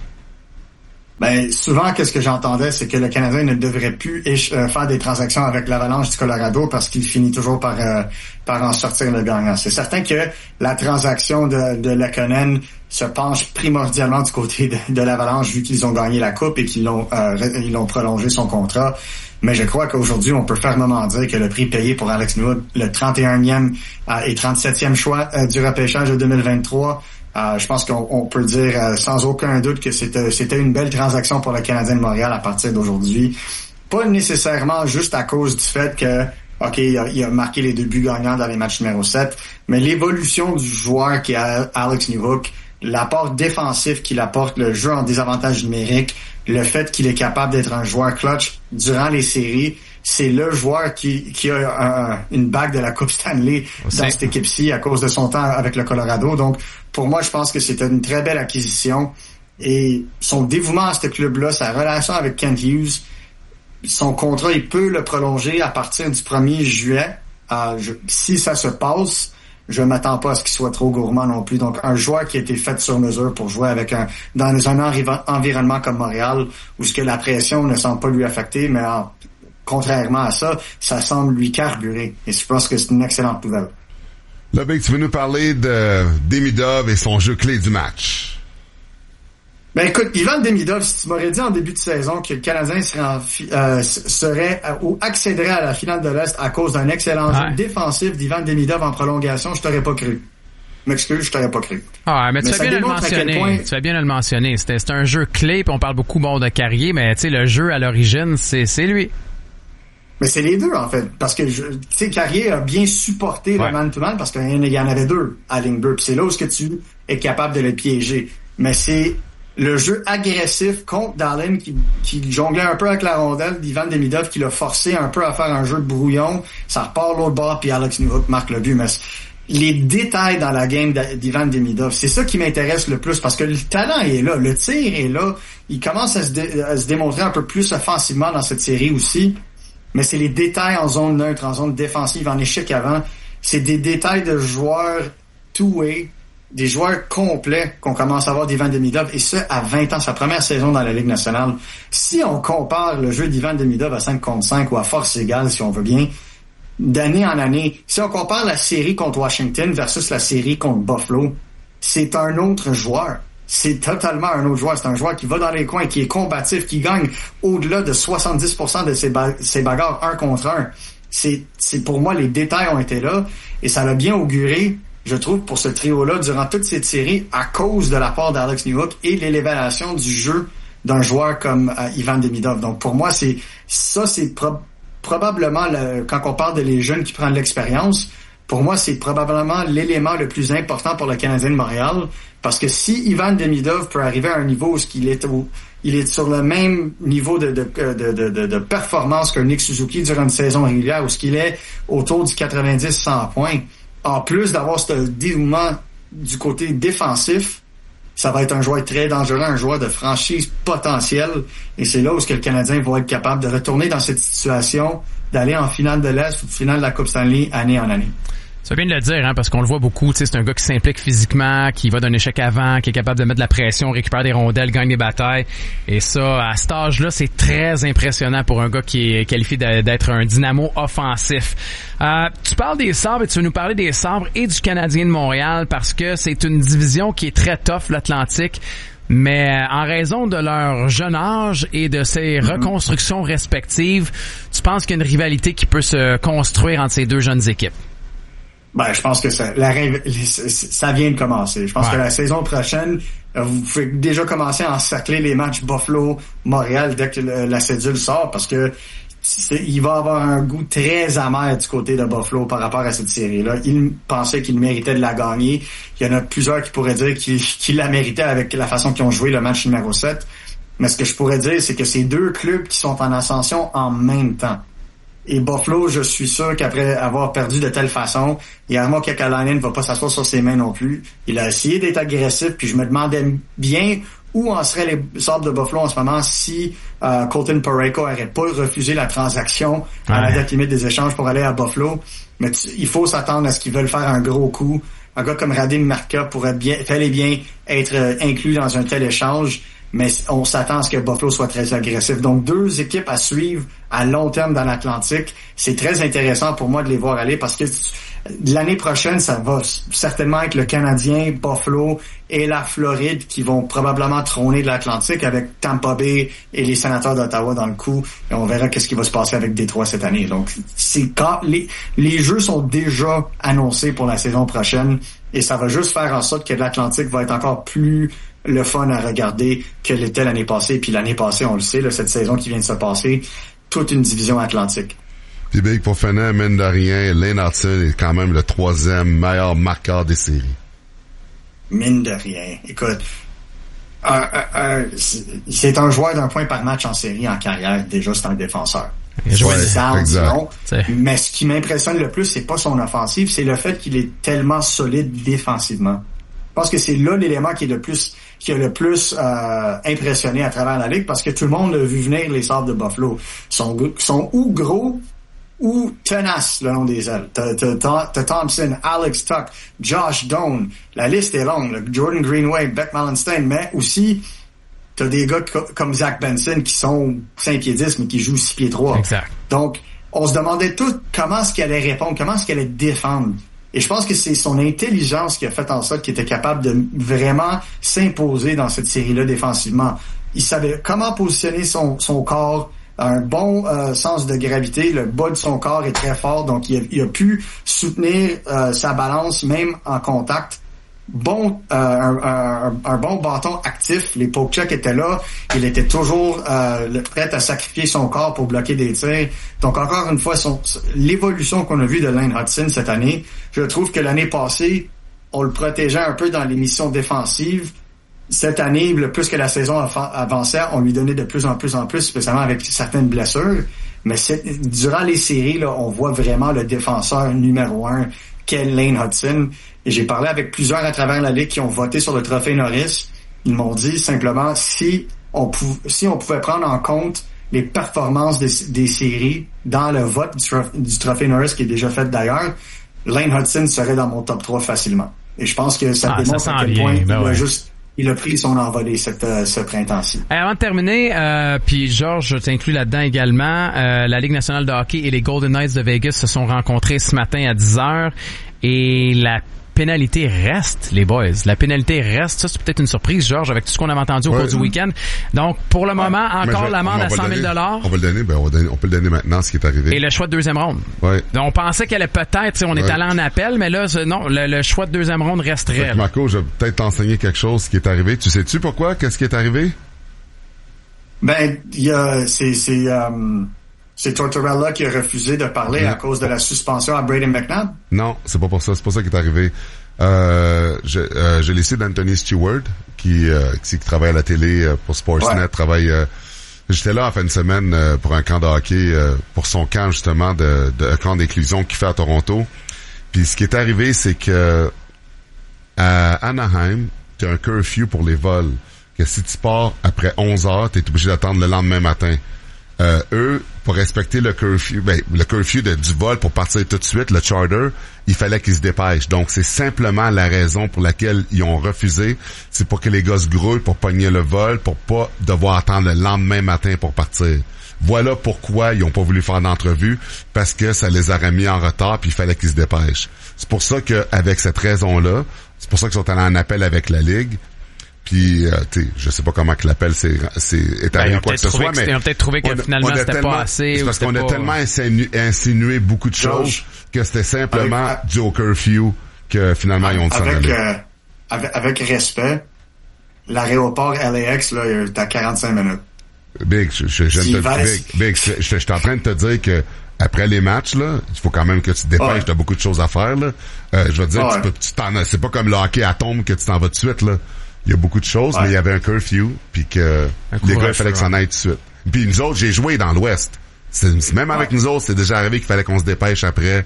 Ben souvent, qu'est-ce que j'entendais, c'est que le Canadien ne devrait plus éch- euh, faire des transactions avec l'Avalanche du Colorado parce qu'il finit toujours par euh, par en sortir le gagnant. C'est certain que la transaction de, de Lehkonen se penche primordialement du côté de, de l'Avalanche vu qu'ils ont gagné la Coupe et qu'ils l'ont euh, ils l'ont prolongé son contrat. Mais je crois qu'aujourd'hui, on peut fermement dire que le prix payé pour Alex Newhook, le trente et unième euh, et trente-septième choix euh, du repêchage de deux mille vingt-trois, euh, je pense qu'on on peut dire euh, sans aucun doute que c'était, c'était une belle transaction pour le Canadien de Montréal à partir d'aujourd'hui. Pas nécessairement juste à cause du fait que, OK, il a, il a marqué les deux buts gagnants dans les matchs numéro sept, mais l'évolution du joueur qui est Alex Newhook, l'apport défensif qu'il apporte, le jeu en désavantage numérique, le fait qu'il est capable d'être un joueur clutch durant les séries, c'est le joueur qui, qui a un, une bague de la Coupe Stanley Aussi. dans cette équipe-ci à cause de son temps avec le Colorado. Donc, pour moi, je pense que c'était une très belle acquisition. Et son dévouement à ce club-là, sa relation avec Kent Hughes, son contrat, il peut le prolonger à partir du premier juillet. Euh, je, si ça se passe, je m'attends pas à ce qu'il soit trop gourmand non plus. Donc, un joueur qui a été fait sur mesure pour jouer avec un dans un enri- environnement comme Montréal, où ce que la pression ne semble pas lui affecter, mais en, contrairement à ça, ça semble lui carburer. Et je pense que c'est une excellente nouvelle. Là, Big, tu veux nous parler de Demidov et son jeu clé du match. Ben écoute, Ivan Demidov, si tu m'aurais dit en début de saison que le Canadien serait, en fi- euh, serait euh, ou accéderait à la finale de l'Est à cause d'un excellent Ouais. jeu défensif d'Ivan Demidov en prolongation, je t'aurais pas cru. M'excuse, je t'aurais pas cru. Ah, mais tu Mais fais ça bien de le démontre à quel mentionner. point- Tu fais bien de le mentionner. C'était, c'est un jeu clé, puis on parle beaucoup bon de Carrier, mais tu sais, le jeu à l'origine, c'est, c'est lui. Mais c'est les deux, en fait. Parce que, je- tu sais, Carrier a bien supporté Ouais. le man-to-man parce qu'il y en avait deux à ligne bleue. Puis c'est là où ce que tu es capable de le piéger. Mais c'est le jeu agressif contre Dahlin qui, qui jonglait un peu avec la rondelle d'Ivan Demidov qui l'a forcé un peu à faire un jeu de brouillon. Ça repart l'autre bord puis Alex Newhook marque le but. Mais les détails dans la game d'Ivan Demidov, c'est ça qui m'intéresse le plus parce que le talent est là, le tir est là. Il commence à se, dé- à se démontrer un peu plus offensivement dans cette série aussi. Mais c'est les détails en zone neutre, en zone défensive, en échec avant. C'est des détails de joueurs two-way, des joueurs complets qu'on commence à avoir d'Ivan Demidov, et ce, à vingt ans, sa première saison dans la Ligue nationale. Si on compare le jeu d'Ivan Demidov à cinq contre cinq ou à force égale, si on veut bien, d'année en année, si on compare la série contre Washington versus la série contre Buffalo, c'est un autre joueur. C'est totalement un autre joueur. C'est un joueur qui va dans les coins, qui est combatif, qui gagne au-delà de soixante-dix pour cent de ses, ba- ses bagarres un contre un. C'est, c'est pour moi, les détails ont été là et ça l'a bien auguré, je trouve, pour ce trio-là durant toute cette série à cause de la part d'Alex Newhook et l'élévation du jeu d'un joueur comme euh, Ivan Demidov. Donc pour moi, c'est ça, c'est pro- probablement le, quand on parle de les jeunes qui prennent l'expérience. Pour moi, c'est probablement l'élément le plus important pour le Canadien de Montréal, parce que si Ivan Demidov peut arriver à un niveau où il est au, il est sur le même niveau de, de, de, de, de, de performance que Nick Suzuki durant une saison régulière, où ce qu'il est autour du quatre-vingt-dix à cent points, en plus d'avoir ce dévouement du côté défensif, ça va être un joueur très dangereux, un joueur de franchise potentielle, et c'est là où ce que le Canadien va être capable de retourner dans cette situation, d'aller en finale de l'Est ou finale de la Coupe Stanley année en année. Ça veut bien de le dire, hein, parce qu'on le voit beaucoup, tu sais, c'est un gars qui s'implique physiquement, qui va d'un échec avant, qui est capable de mettre de la pression, récupère des rondelles, gagne des batailles. Et ça, à cet âge-là, c'est très impressionnant pour un gars qui est qualifié d'être un dynamo offensif. Euh, tu parles des Sabres et tu veux nous parler des Sabres et du Canadien de Montréal parce que c'est une division qui est très tough, l'Atlantique. Mais en raison de leur jeune âge et de ces mm-hmm. reconstructions respectives, tu penses qu'il y a une rivalité qui peut se construire entre ces deux jeunes équipes? Ben, je pense que ça, la, ça vient de commencer. Je pense ouais. que la saison prochaine, vous pouvez déjà commencer à encercler les matchs Buffalo-Montréal dès que le, la cédule sort, parce que il va avoir un goût très amer du côté de Buffalo par rapport à cette série-là. Il pensait qu'il méritait de la gagner. Il y en a plusieurs qui pourraient dire qu'il, qu'il la méritait avec la façon qu'ils ont joué le match numéro sept. Mais ce que je pourrais dire, c'est que c'est deux clubs qui sont en ascension en même temps. Et Buffalo, je suis sûr qu'après avoir perdu de telle façon, Jarmo Kekalainen ne va pas s'asseoir sur ses mains non plus. Il a essayé d'être agressif, puis je me demandais bien où en seraient les Sabres de Buffalo en ce moment si euh, Colton Parayko n'aurait pas refusé la transaction ouais. à la date limite des échanges pour aller à Buffalo. Mais tu, il faut s'attendre à ce qu'ils veulent faire un gros coup. Un gars comme Radim Marka pourrait bien, fallait bien être euh, inclus dans un tel échange, mais on s'attend à ce que Buffalo soit très agressif. Donc, deux équipes à suivre à long terme dans l'Atlantique. C'est très intéressant pour moi de les voir aller parce que l'année prochaine, ça va certainement être le Canadien, Buffalo et la Floride qui vont probablement trôner de l'Atlantique avec Tampa Bay et les Sénateurs d'Ottawa dans le coup. Et on verra qu'est-ce qui va se passer avec Détroit cette année. Donc, c'est quand les, les jeux sont déjà annoncés pour la saison prochaine et ça va juste faire en sorte que l'Atlantique va être encore plus le fun à regarder que l'était l'année passée. Puis l'année passée, on le sait, là, cette saison qui vient de se passer, toute une division atlantique. Puis Big, pour finir, mine de rien, Lane Hudson est quand même le troisième meilleur marqueur des séries. Mine de rien. Écoute, un, un, un, c'est un joueur d'un point par match en série en carrière. Déjà, c'est un défenseur. Ouais, ça, exact. Non, mais ce qui m'impressionne le plus, c'est pas son offensive, c'est le fait qu'il est tellement solide défensivement. Je pense que c'est là l'élément qui est le plus qui a le plus euh, impressionné à travers la ligue parce que tout le monde a vu venir les Sabres de Buffalo. Ils sont, sont ou gros ou tenaces le long des ailes. T'as, t'as, t'as Thompson, Alex Tuck, Josh Doan. La liste est longue. Là. Jordan Greenway, Beck Mallenstein, mais aussi t'as des gars co- comme Zach Benson qui sont cinq pieds dix mais qui jouent six pieds trois. Exact. Donc, on se demandait tout comment est-ce qu'il allait répondre, comment est-ce qu'il allait défendre. Et je pense que c'est son intelligence qui a fait en sorte qu'il était capable de vraiment s'imposer dans cette série-là défensivement. Il savait comment positionner son, son corps, un bon euh, sens de gravité, le bas de son corps est très fort, donc il a, il a pu soutenir euh, sa balance même en contact. Bon, euh, un, un, un bon bâton actif, les poke checks étaient là, il était toujours euh, prêt à sacrifier son corps pour bloquer des tirs. Donc encore une fois, son, l'évolution qu'on a vue de Lane Hudson cette année, je trouve que l'année passée, on le protégeait un peu dans les missions défensives. Cette année, le plus que la saison avançait, on lui donnait de plus en plus en plus, spécialement avec certaines blessures. Mais c'est, durant les séries, là, on voit vraiment le défenseur numéro un qu'est Lane Hudson. Et j'ai parlé avec plusieurs à travers la ligue qui ont voté sur le trophée Norris. Ils m'ont dit simplement si on pou- si on pouvait prendre en compte les performances des, des séries dans le vote du, trophée, du trophée Norris qui est déjà fait d'ailleurs, Lane Hudson serait dans mon top trois facilement. Et je pense que ça ah, démontre ça à quel point ben il ouais. a juste il a pris son envolée cette, euh, ce printemps-ci. Et avant de terminer, euh, puis Georges, je t'inclus là-dedans également, euh, la Ligue nationale de hockey et les Golden Knights de Vegas se sont rencontrés ce matin à dix heures et la pénalité reste, les boys. La pénalité reste. Ça, c'est peut-être une surprise, Georges, avec tout ce qu'on avait entendu au ouais, cours du week-end. Donc, pour le moment, ouais, encore l'amende à cent mille dollars. On va le donner, ben, on, va donner, on peut le donner maintenant, ce qui est arrivé. Et le choix de deuxième ronde. Ouais. Donc, on pensait qu'elle allait peut-être, on est ouais. allé en appel, mais là, non, le, le choix de deuxième ronde resterait. Marco, je vais peut-être t'enseigner quelque chose qui est arrivé. Tu sais-tu pourquoi? Qu'est-ce qui est arrivé? Ben, il y a, c'est, c'est, euh, c'est Tortorella qui a refusé de parler ouais. à cause de la suspension à Braden McNabb? Non, c'est pas pour ça. C'est pas ça qui est arrivé. Euh, je, euh, j'ai laissé d'Anthony Stewart, qui, euh, qui, qui travaille à la télé euh, pour Sportsnet, ouais. travaille, euh, j'étais là en fin de semaine euh, pour un camp de hockey, euh, pour son camp, justement, de, de un camp d'inclusion qu'il fait à Toronto. Puis ce qui est arrivé, c'est que, à Anaheim, t'as un curfew pour les vols. Que si tu pars après onze heures, t'es obligé d'attendre le lendemain matin. Euh, eux, pour respecter le curfew, ben, le curfew de, du vol pour partir tout de suite, le charter, il fallait qu'ils se dépêchent. Donc, c'est simplement la raison pour laquelle ils ont refusé. C'est pour que les gars se grouillent pour pogner le vol, pour pas devoir attendre le lendemain matin pour partir. Voilà pourquoi ils ont pas voulu faire d'entrevue, parce que ça les aurait mis en retard puis il fallait qu'ils se dépêchent. C'est pour ça qu'avec cette raison-là, c'est pour ça qu'ils sont allés en appel avec la Ligue. Puis, euh, tu sais, je sais pas comment que l'appel c'est, c'est, est arrivé ben, quoi que ce soit, mais... Ils ont peut-être trouvé que on, finalement, on c'était tellement, pas assez. C'est parce qu'on pas... a tellement insinué, insinué beaucoup de George, choses que c'était simplement avec, du au curfew que finalement, ils ont dit avec, euh, avec, avec respect, l'aéroport L A X, là, il est à quarante-cinq minutes. Big, je, je, je, te, va... Big, Big, je, je, je suis en train de te dire que après les matchs, là, il faut quand même que tu te dépêches, ouais. t'as beaucoup de choses à faire, là. Euh, je veux dire, ouais. tu peux, tu t'en, c'est pas comme le hockey à tombe que tu t'en vas tout de suite, là. Il y a beaucoup de choses, ouais. mais il y avait un curfew, puis que les gars, il fallait que ça en aille tout de suite. Puis nous autres, j'ai joué dans l'Ouest. C'est, même avec ouais. nous autres, c'est déjà arrivé qu'il fallait qu'on se dépêche après,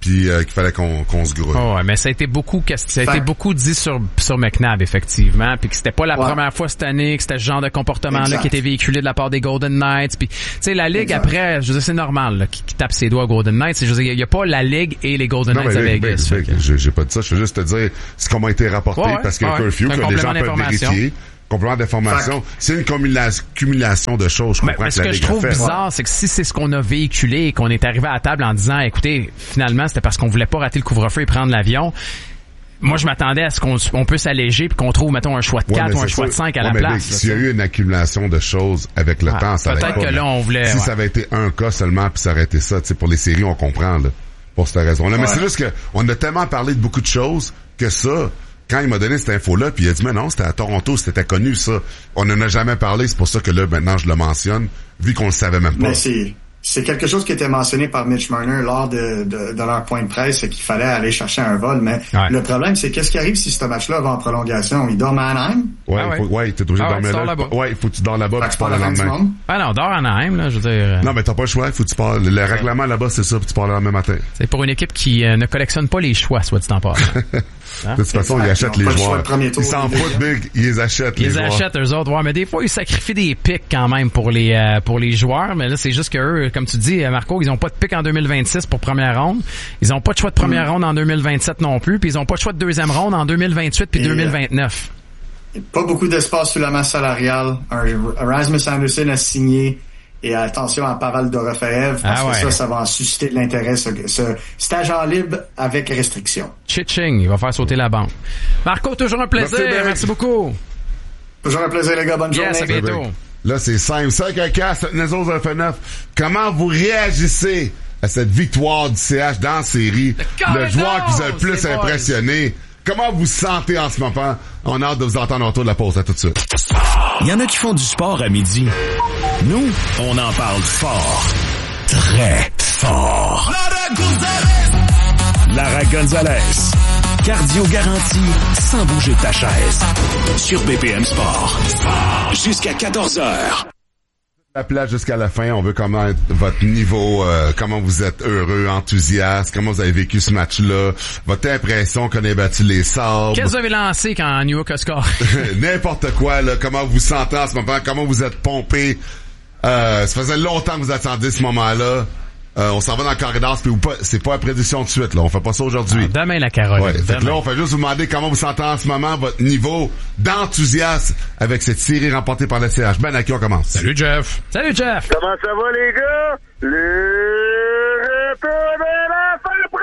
puis euh, qu'il fallait qu'on, qu'on se grouille. Oh, ouais, mais ça a été beaucoup, ça a été beaucoup dit sur sur McNabb effectivement, puis que c'était pas la ouais. première fois cette année que c'était ce genre de comportement-là qui était véhiculé de la part des Golden Knights. Puis, tu sais, la ligue exact. Après, je veux dire, c'est normal là, qui, qui tape ses doigts aux Golden Knights. Je veux dire, il y a pas la ligue et les Golden non, Knights à Vegas. Ben, ben, j'ai, j'ai pas dit ça. Je veux juste te dire ce comment a été rapporté ouais, parce qu'il y a un ouais, curfew que les gens peuvent vérifier. Complément d'information. C'est une cumulation de choses. Je comprends mais, mais ce que, que je trouve bizarre, ouais. c'est que si c'est ce qu'on a véhiculé et qu'on est arrivé à la table en disant, écoutez, finalement, c'était parce qu'on voulait pas rater le couvre-feu et prendre l'avion. Moi, je m'attendais à ce qu'on on peut s'alléger puis qu'on trouve, mettons, un choix de quatre ouais, ou un choix de cinq à ouais, la place. S'il y a eu une accumulation de choses avec le ah, temps, ça peut-être que pas, là, on voulait... Si ouais. ça avait été un cas seulement puis ça aurait été ça, tu sais, pour les séries, on comprend, là, pour cette raison-là. Ouais. Mais c'est juste que on a tellement parlé de beaucoup de choses que ça... Quand il m'a donné cette info-là, puis il a dit, mais non, c'était à Toronto, c'était connu, ça. On n'en a jamais parlé, c'est pour ça que là, maintenant, je le mentionne, vu qu'on le savait même pas. Mais c'est, c'est quelque chose qui était mentionné par Mitch Marner lors de, de, de leur point de presse, c'est qu'il fallait aller chercher un vol, mais ouais. le problème, c'est qu'est-ce qui arrive si ce match-là va en prolongation? Il dort à Anaheim? Ouais, ah ouais. Faut, ouais, t'es obligé ah de dormir ouais, là. là-bas. Ouais, il faut que tu dors là-bas, puis tu pars le lendemain. Ah non, dors à Anaheim, là, je veux dire. Non, mais t'as pas le choix, faut que tu pars. Le ouais. règlement là-bas, c'est ça, puis tu pars le lendemain matin. C'est pour une équipe qui euh, ne collectionne pas les choix, soit dit en passant. Hein? De toute façon, ils achètent les joueurs. Ils s'en foutent, Big. Ils les achètent, les joueurs. Ils les achètent, eux autres. Ouais, mais des fois, ils sacrifient des pics quand même pour les euh, pour les joueurs. Mais là, c'est juste que eux, comme tu dis, Marco, ils ont pas de pic en deux mille vingt-six pour première ronde. Ils ont pas de choix de première mm. ronde en deux mille vingt-sept non plus. Puis ils ont pas de choix de deuxième ronde en deux mille vingt-huit puis Et deux mille vingt-neuf. Euh, pas beaucoup d'espace sur la masse salariale. Un, Rasmus Anderson a signé. Et attention à Pavel Dorofeev, parce ah ouais. que ça, ça va en susciter de l'intérêt, ce, ce cet agent libre avec restriction. Chiching, il va faire sauter la banque. Marco, toujours un plaisir. Merci, Merci beaucoup. Toujours un plaisir, les gars. Bonne yes, journée. À bientôt. Là, c'est simple. cinq à quatre, Nezos zéro neuf. Comment vous réagissez à cette victoire du C H dans la série? Le, le joueur qui vous a le plus impressionné. Boys. Comment vous sentez en ce moment? On a hâte de vous entendre autour de la pause. À tout de suite. Il y en a qui font du sport à midi. Nous, on en parle fort. Très fort. Lara Gonzalez. Cardio garanti sans bouger de ta chaise. Sur B P M Sport. Jusqu'à quatorze heures. La plage jusqu'à la fin, on veut connaître votre niveau, euh, comment vous êtes heureux, enthousiaste, comment vous avez vécu ce match-là, votre impression qu'on ait battu les Sabres. Qu'est-ce que vous avez lancé quand New York a score? N'importe quoi, là, comment vous vous sentez en ce moment, comment vous êtes pompé. Euh, ça faisait longtemps que vous attendiez ce moment-là. Euh, on s'en va dans le corridor, c'est pas, c'est pas la prédiction de suite, là. On fait pas ça aujourd'hui. Ah, demain, la Caroline. Ouais, fait que là, on fait juste vous demander comment vous sentez en ce moment, votre niveau d'enthousiasme avec cette série remportée par le C H. Ben, à qui on commence? Salut, Jeff. Salut, Jeff. Comment ça va, les gars? Le retour de la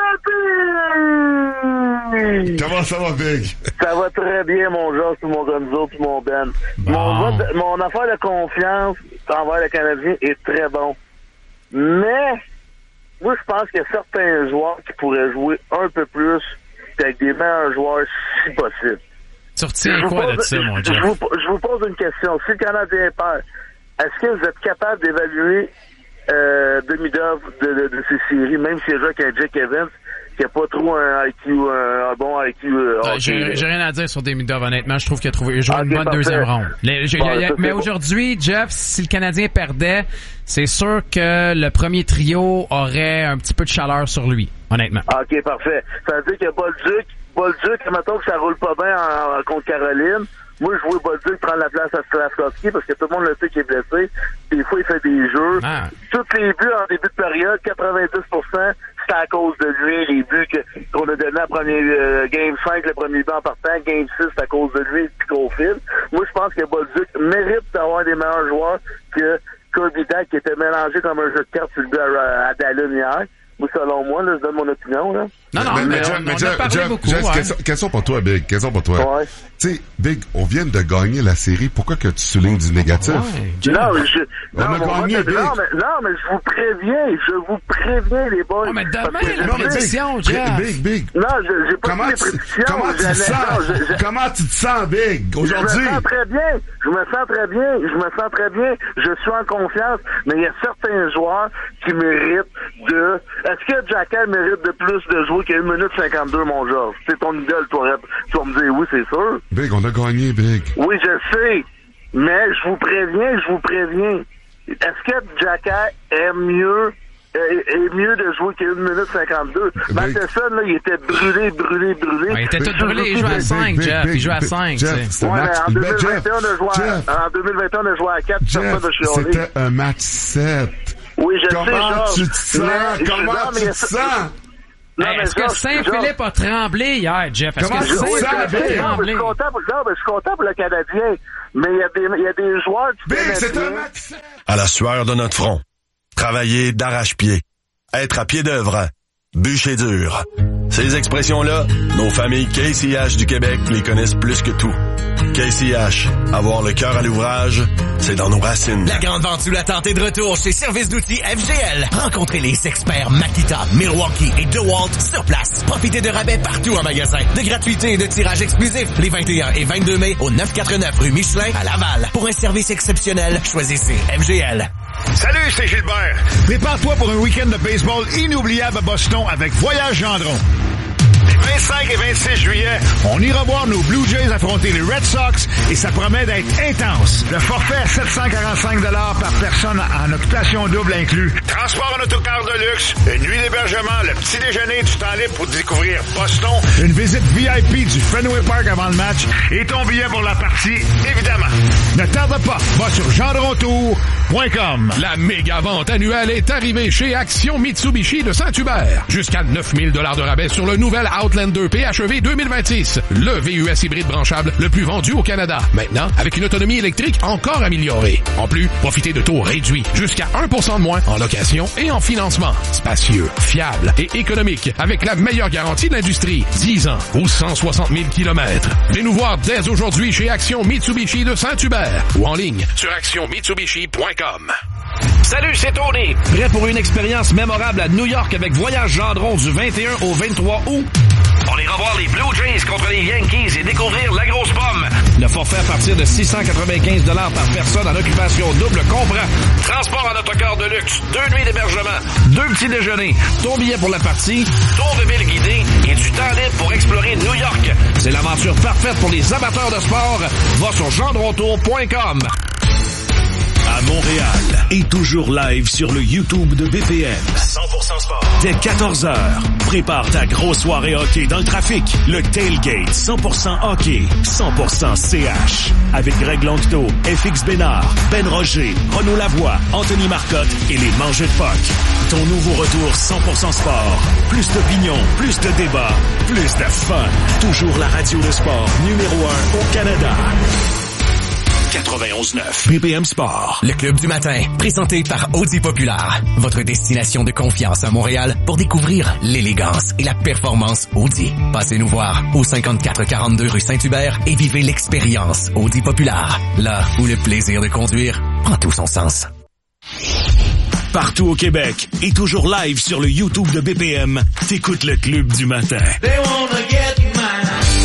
fin pratique! Comment ça va, Big? Ça va très bien, mon Georges, puis mon Gonzo, puis mon Ben. Bon. Mon, vote, mon affaire de confiance envers le Canadien est très bon. Mais, moi, je pense qu'il y a certains joueurs qui pourraient jouer un peu plus avec des meilleurs joueurs, si possible. Tu retiens quoi pose, de ça, mon Jeff? Je vous, je vous pose une question. Si le Canadien perd, est-ce que vous êtes capable d'évaluer euh, Demidov de, de, de ces séries, même s'il joue avec un Jake Evans, qui a pas trop un I Q, un, un bon I Q. Euh, non, j'ai, j'ai rien à dire sur Demidov, honnêtement. Je trouve qu'il a trouvé, il a joué okay, une bonne parfait. deuxième ronde. Les, j'ai, bon, y a, ça, mais aujourd'hui, bon. Jeff, si le Canadien perdait, c'est sûr que le premier trio aurait un petit peu de chaleur sur lui, honnêtement. OK, parfait. Ça veut dire que Bolduc, Bolduc, mettons que ça roule pas bien en, en, contre Caroline. Moi, je vois Bolduc prendre la place à Slavkovski parce que tout le monde le sait qu'il est blessé. Des fois, il fait des jeux. Ah. Tous les buts en début de période, quatre-vingt-dix pour cent, c'est à cause de lui. Les buts que, qu'on a donnés à premier euh, Game cinq, le premier but en partant. Game six, c'est à cause de lui, puis qu'on file. Moi, je pense que Bolduc mérite d'avoir des meilleurs joueurs que Kirby Dach, qui était mélangé comme un jeu de cartes sur le but à, à Dallin hier. Moi, selon moi, là, je donne mon opinion, là. Non, non, mais, mais, mais, on, mais on Jeff, a parlé Jeff, beaucoup, Jeff, ouais. question, question pour toi, Big. Question pour toi. Ouais. Tu sais, Big, on vient de gagner la série. Pourquoi que tu soulignes du négatif? Ouais, non, je, on non, a gagné, vote, Big. Non mais, non, mais je vous préviens. Je vous préviens, les boys. Oh, mais demain, la prédiction, Jeff. Big, Big. Non, je, j'ai pas comment dit les prédictions. Comment tu te sens? Non, je, je, comment tu te sens, Big, aujourd'hui? Je me sens très bien. Je me sens très bien. Je me sens très bien. Je suis en confiance. Mais il y a certains joueurs qui méritent de... Est-ce que Jackal mérite de plus de jouer qu'à une minute cinquante-deux, mon Georges? C'est ton idole, toi. Tu vas me dire oui, c'est sûr. Big, on a gagné, Big. Oui, je sais. Mais je vous préviens, je vous préviens. Est-ce que Jackal aime mieux est, est mieux de jouer qu'une minute cinquante-deux. Matheson, là, il était brûlé, brûlé, brûlé. Ouais, il était tout brûlé, il jouait à cinq, Jeff. Il jouait à cinq. Jeff, ouais, match... en deux mille vingt et un, Jeff, on a joué Jeff, à, en deux mille vingt et un, on a joué à quatre. Jeff, de chialer. c'était un match sept. Oui, je Comment sais, Georges. tu te sens? Mais, Comment non, tu mais, te sens? Non, hey, mais est-ce Georges, que Saint-Philippe Georges, a tremblé hier, Jeff? Est-ce Comment que tu oui, sens? Saint-Philippe je sais, a non, mais je tremblé? suis content pour, non, mais je suis content pour le Canadien. Mais il y a des, il y a des joueurs qui Big, connaissent c'est un bien. match sept. À la sueur de notre front. Travailler d'arrache-pied. Être à pied d'œuvre. Bûcher dur. Ces expressions-là, nos familles K C H du Québec les connaissent plus que tout. K C H, avoir le cœur à l'ouvrage, c'est dans nos racines. La grande vente sous la tente est de retour chez Service d'outils F G L. Rencontrez les experts Makita, Milwaukee et DeWalt sur place. Profitez de rabais partout en magasin, de gratuité et de tirage exclusif les vingt et un et vingt-deux mai au neuf cent quatre-vingt-neuf rue Michelin à Laval. Pour un service exceptionnel, choisissez F G L. Salut, c'est Gilbert. Prépare-toi pour un week-end de baseball inoubliable à Boston avec Voyage Gendron. Les vingt-cinq et vingt-six juillet, on ira voir nos Blue Jays affronter les Red Sox et ça promet d'être intense. Le forfait à sept cent quarante-cinq dollars par personne en occupation double inclus. Transport en autocar de luxe, une nuit d'hébergement, le petit déjeuner du temps libre pour découvrir Boston, une visite V I P du Fenway Park avant le match et ton billet pour la partie, évidemment. Ne tarde pas, va sur gendrontour point com. La méga vente annuelle est arrivée chez Action Mitsubishi de Saint-Hubert. Jusqu'à neuf mille dollars de rabais sur le nouvel Outlander P H E V deux mille vingt-six. Le V U S hybride branchable le plus vendu au Canada. Maintenant, avec une autonomie électrique encore améliorée. En plus, profitez de taux réduits. Jusqu'à un pour cent de moins en location et en financement. Spacieux, fiable et économique. Avec la meilleure garantie de l'industrie. dix ans ou cent soixante mille kilomètres. Venez nous voir dès aujourd'hui chez Action Mitsubishi de Saint-Hubert. Ou en ligne sur action mitsubishi point com. Salut, c'est Tony. Prêt pour une expérience mémorable à New York avec Voyage Gendron du vingt et un au vingt-trois août? On ira voir les Blue Jays contre les Yankees et découvrir la grosse pomme. Le forfait à partir de six cent quatre-vingt-quinze dollars par personne en occupation double comprend transport en autocar de luxe, deux nuits d'hébergement, deux petits déjeuners, ton billet pour la partie, tour de ville guidé et du temps libre pour explorer New York. C'est l'aventure parfaite pour les amateurs de sport. Va sur gendrontour point com. À Montréal et toujours live sur le YouTube de B P M. cent pour cent sport. Dès quatorze heures, prépare ta grosse soirée hockey dans le trafic. Le Tailgate cent pour cent hockey, cent pour cent C H. Avec Greg Longto, F X Bénard, Ben Roger, Renaud Lavoie, Anthony Marcotte et les Mangeux de Puck. Ton nouveau retour cent pour cent sport. Plus d'opinion, plus de débats, plus de fun. Toujours la radio de sport numéro un au Canada. quatre-vingt-onze neuf B P M Sport. Le Club du matin, présenté par Audi Populaire. Votre destination de confiance à Montréal pour découvrir l'élégance et la performance Audi. Passez nous voir au cinquante-quatre quarante-deux rue Saint-Hubert et vivez l'expérience Audi Populaire. Là où le plaisir de conduire prend tout son sens. Partout au Québec et toujours live sur le YouTube de B P M, t'écoutes le Club du matin. They wanna get mine.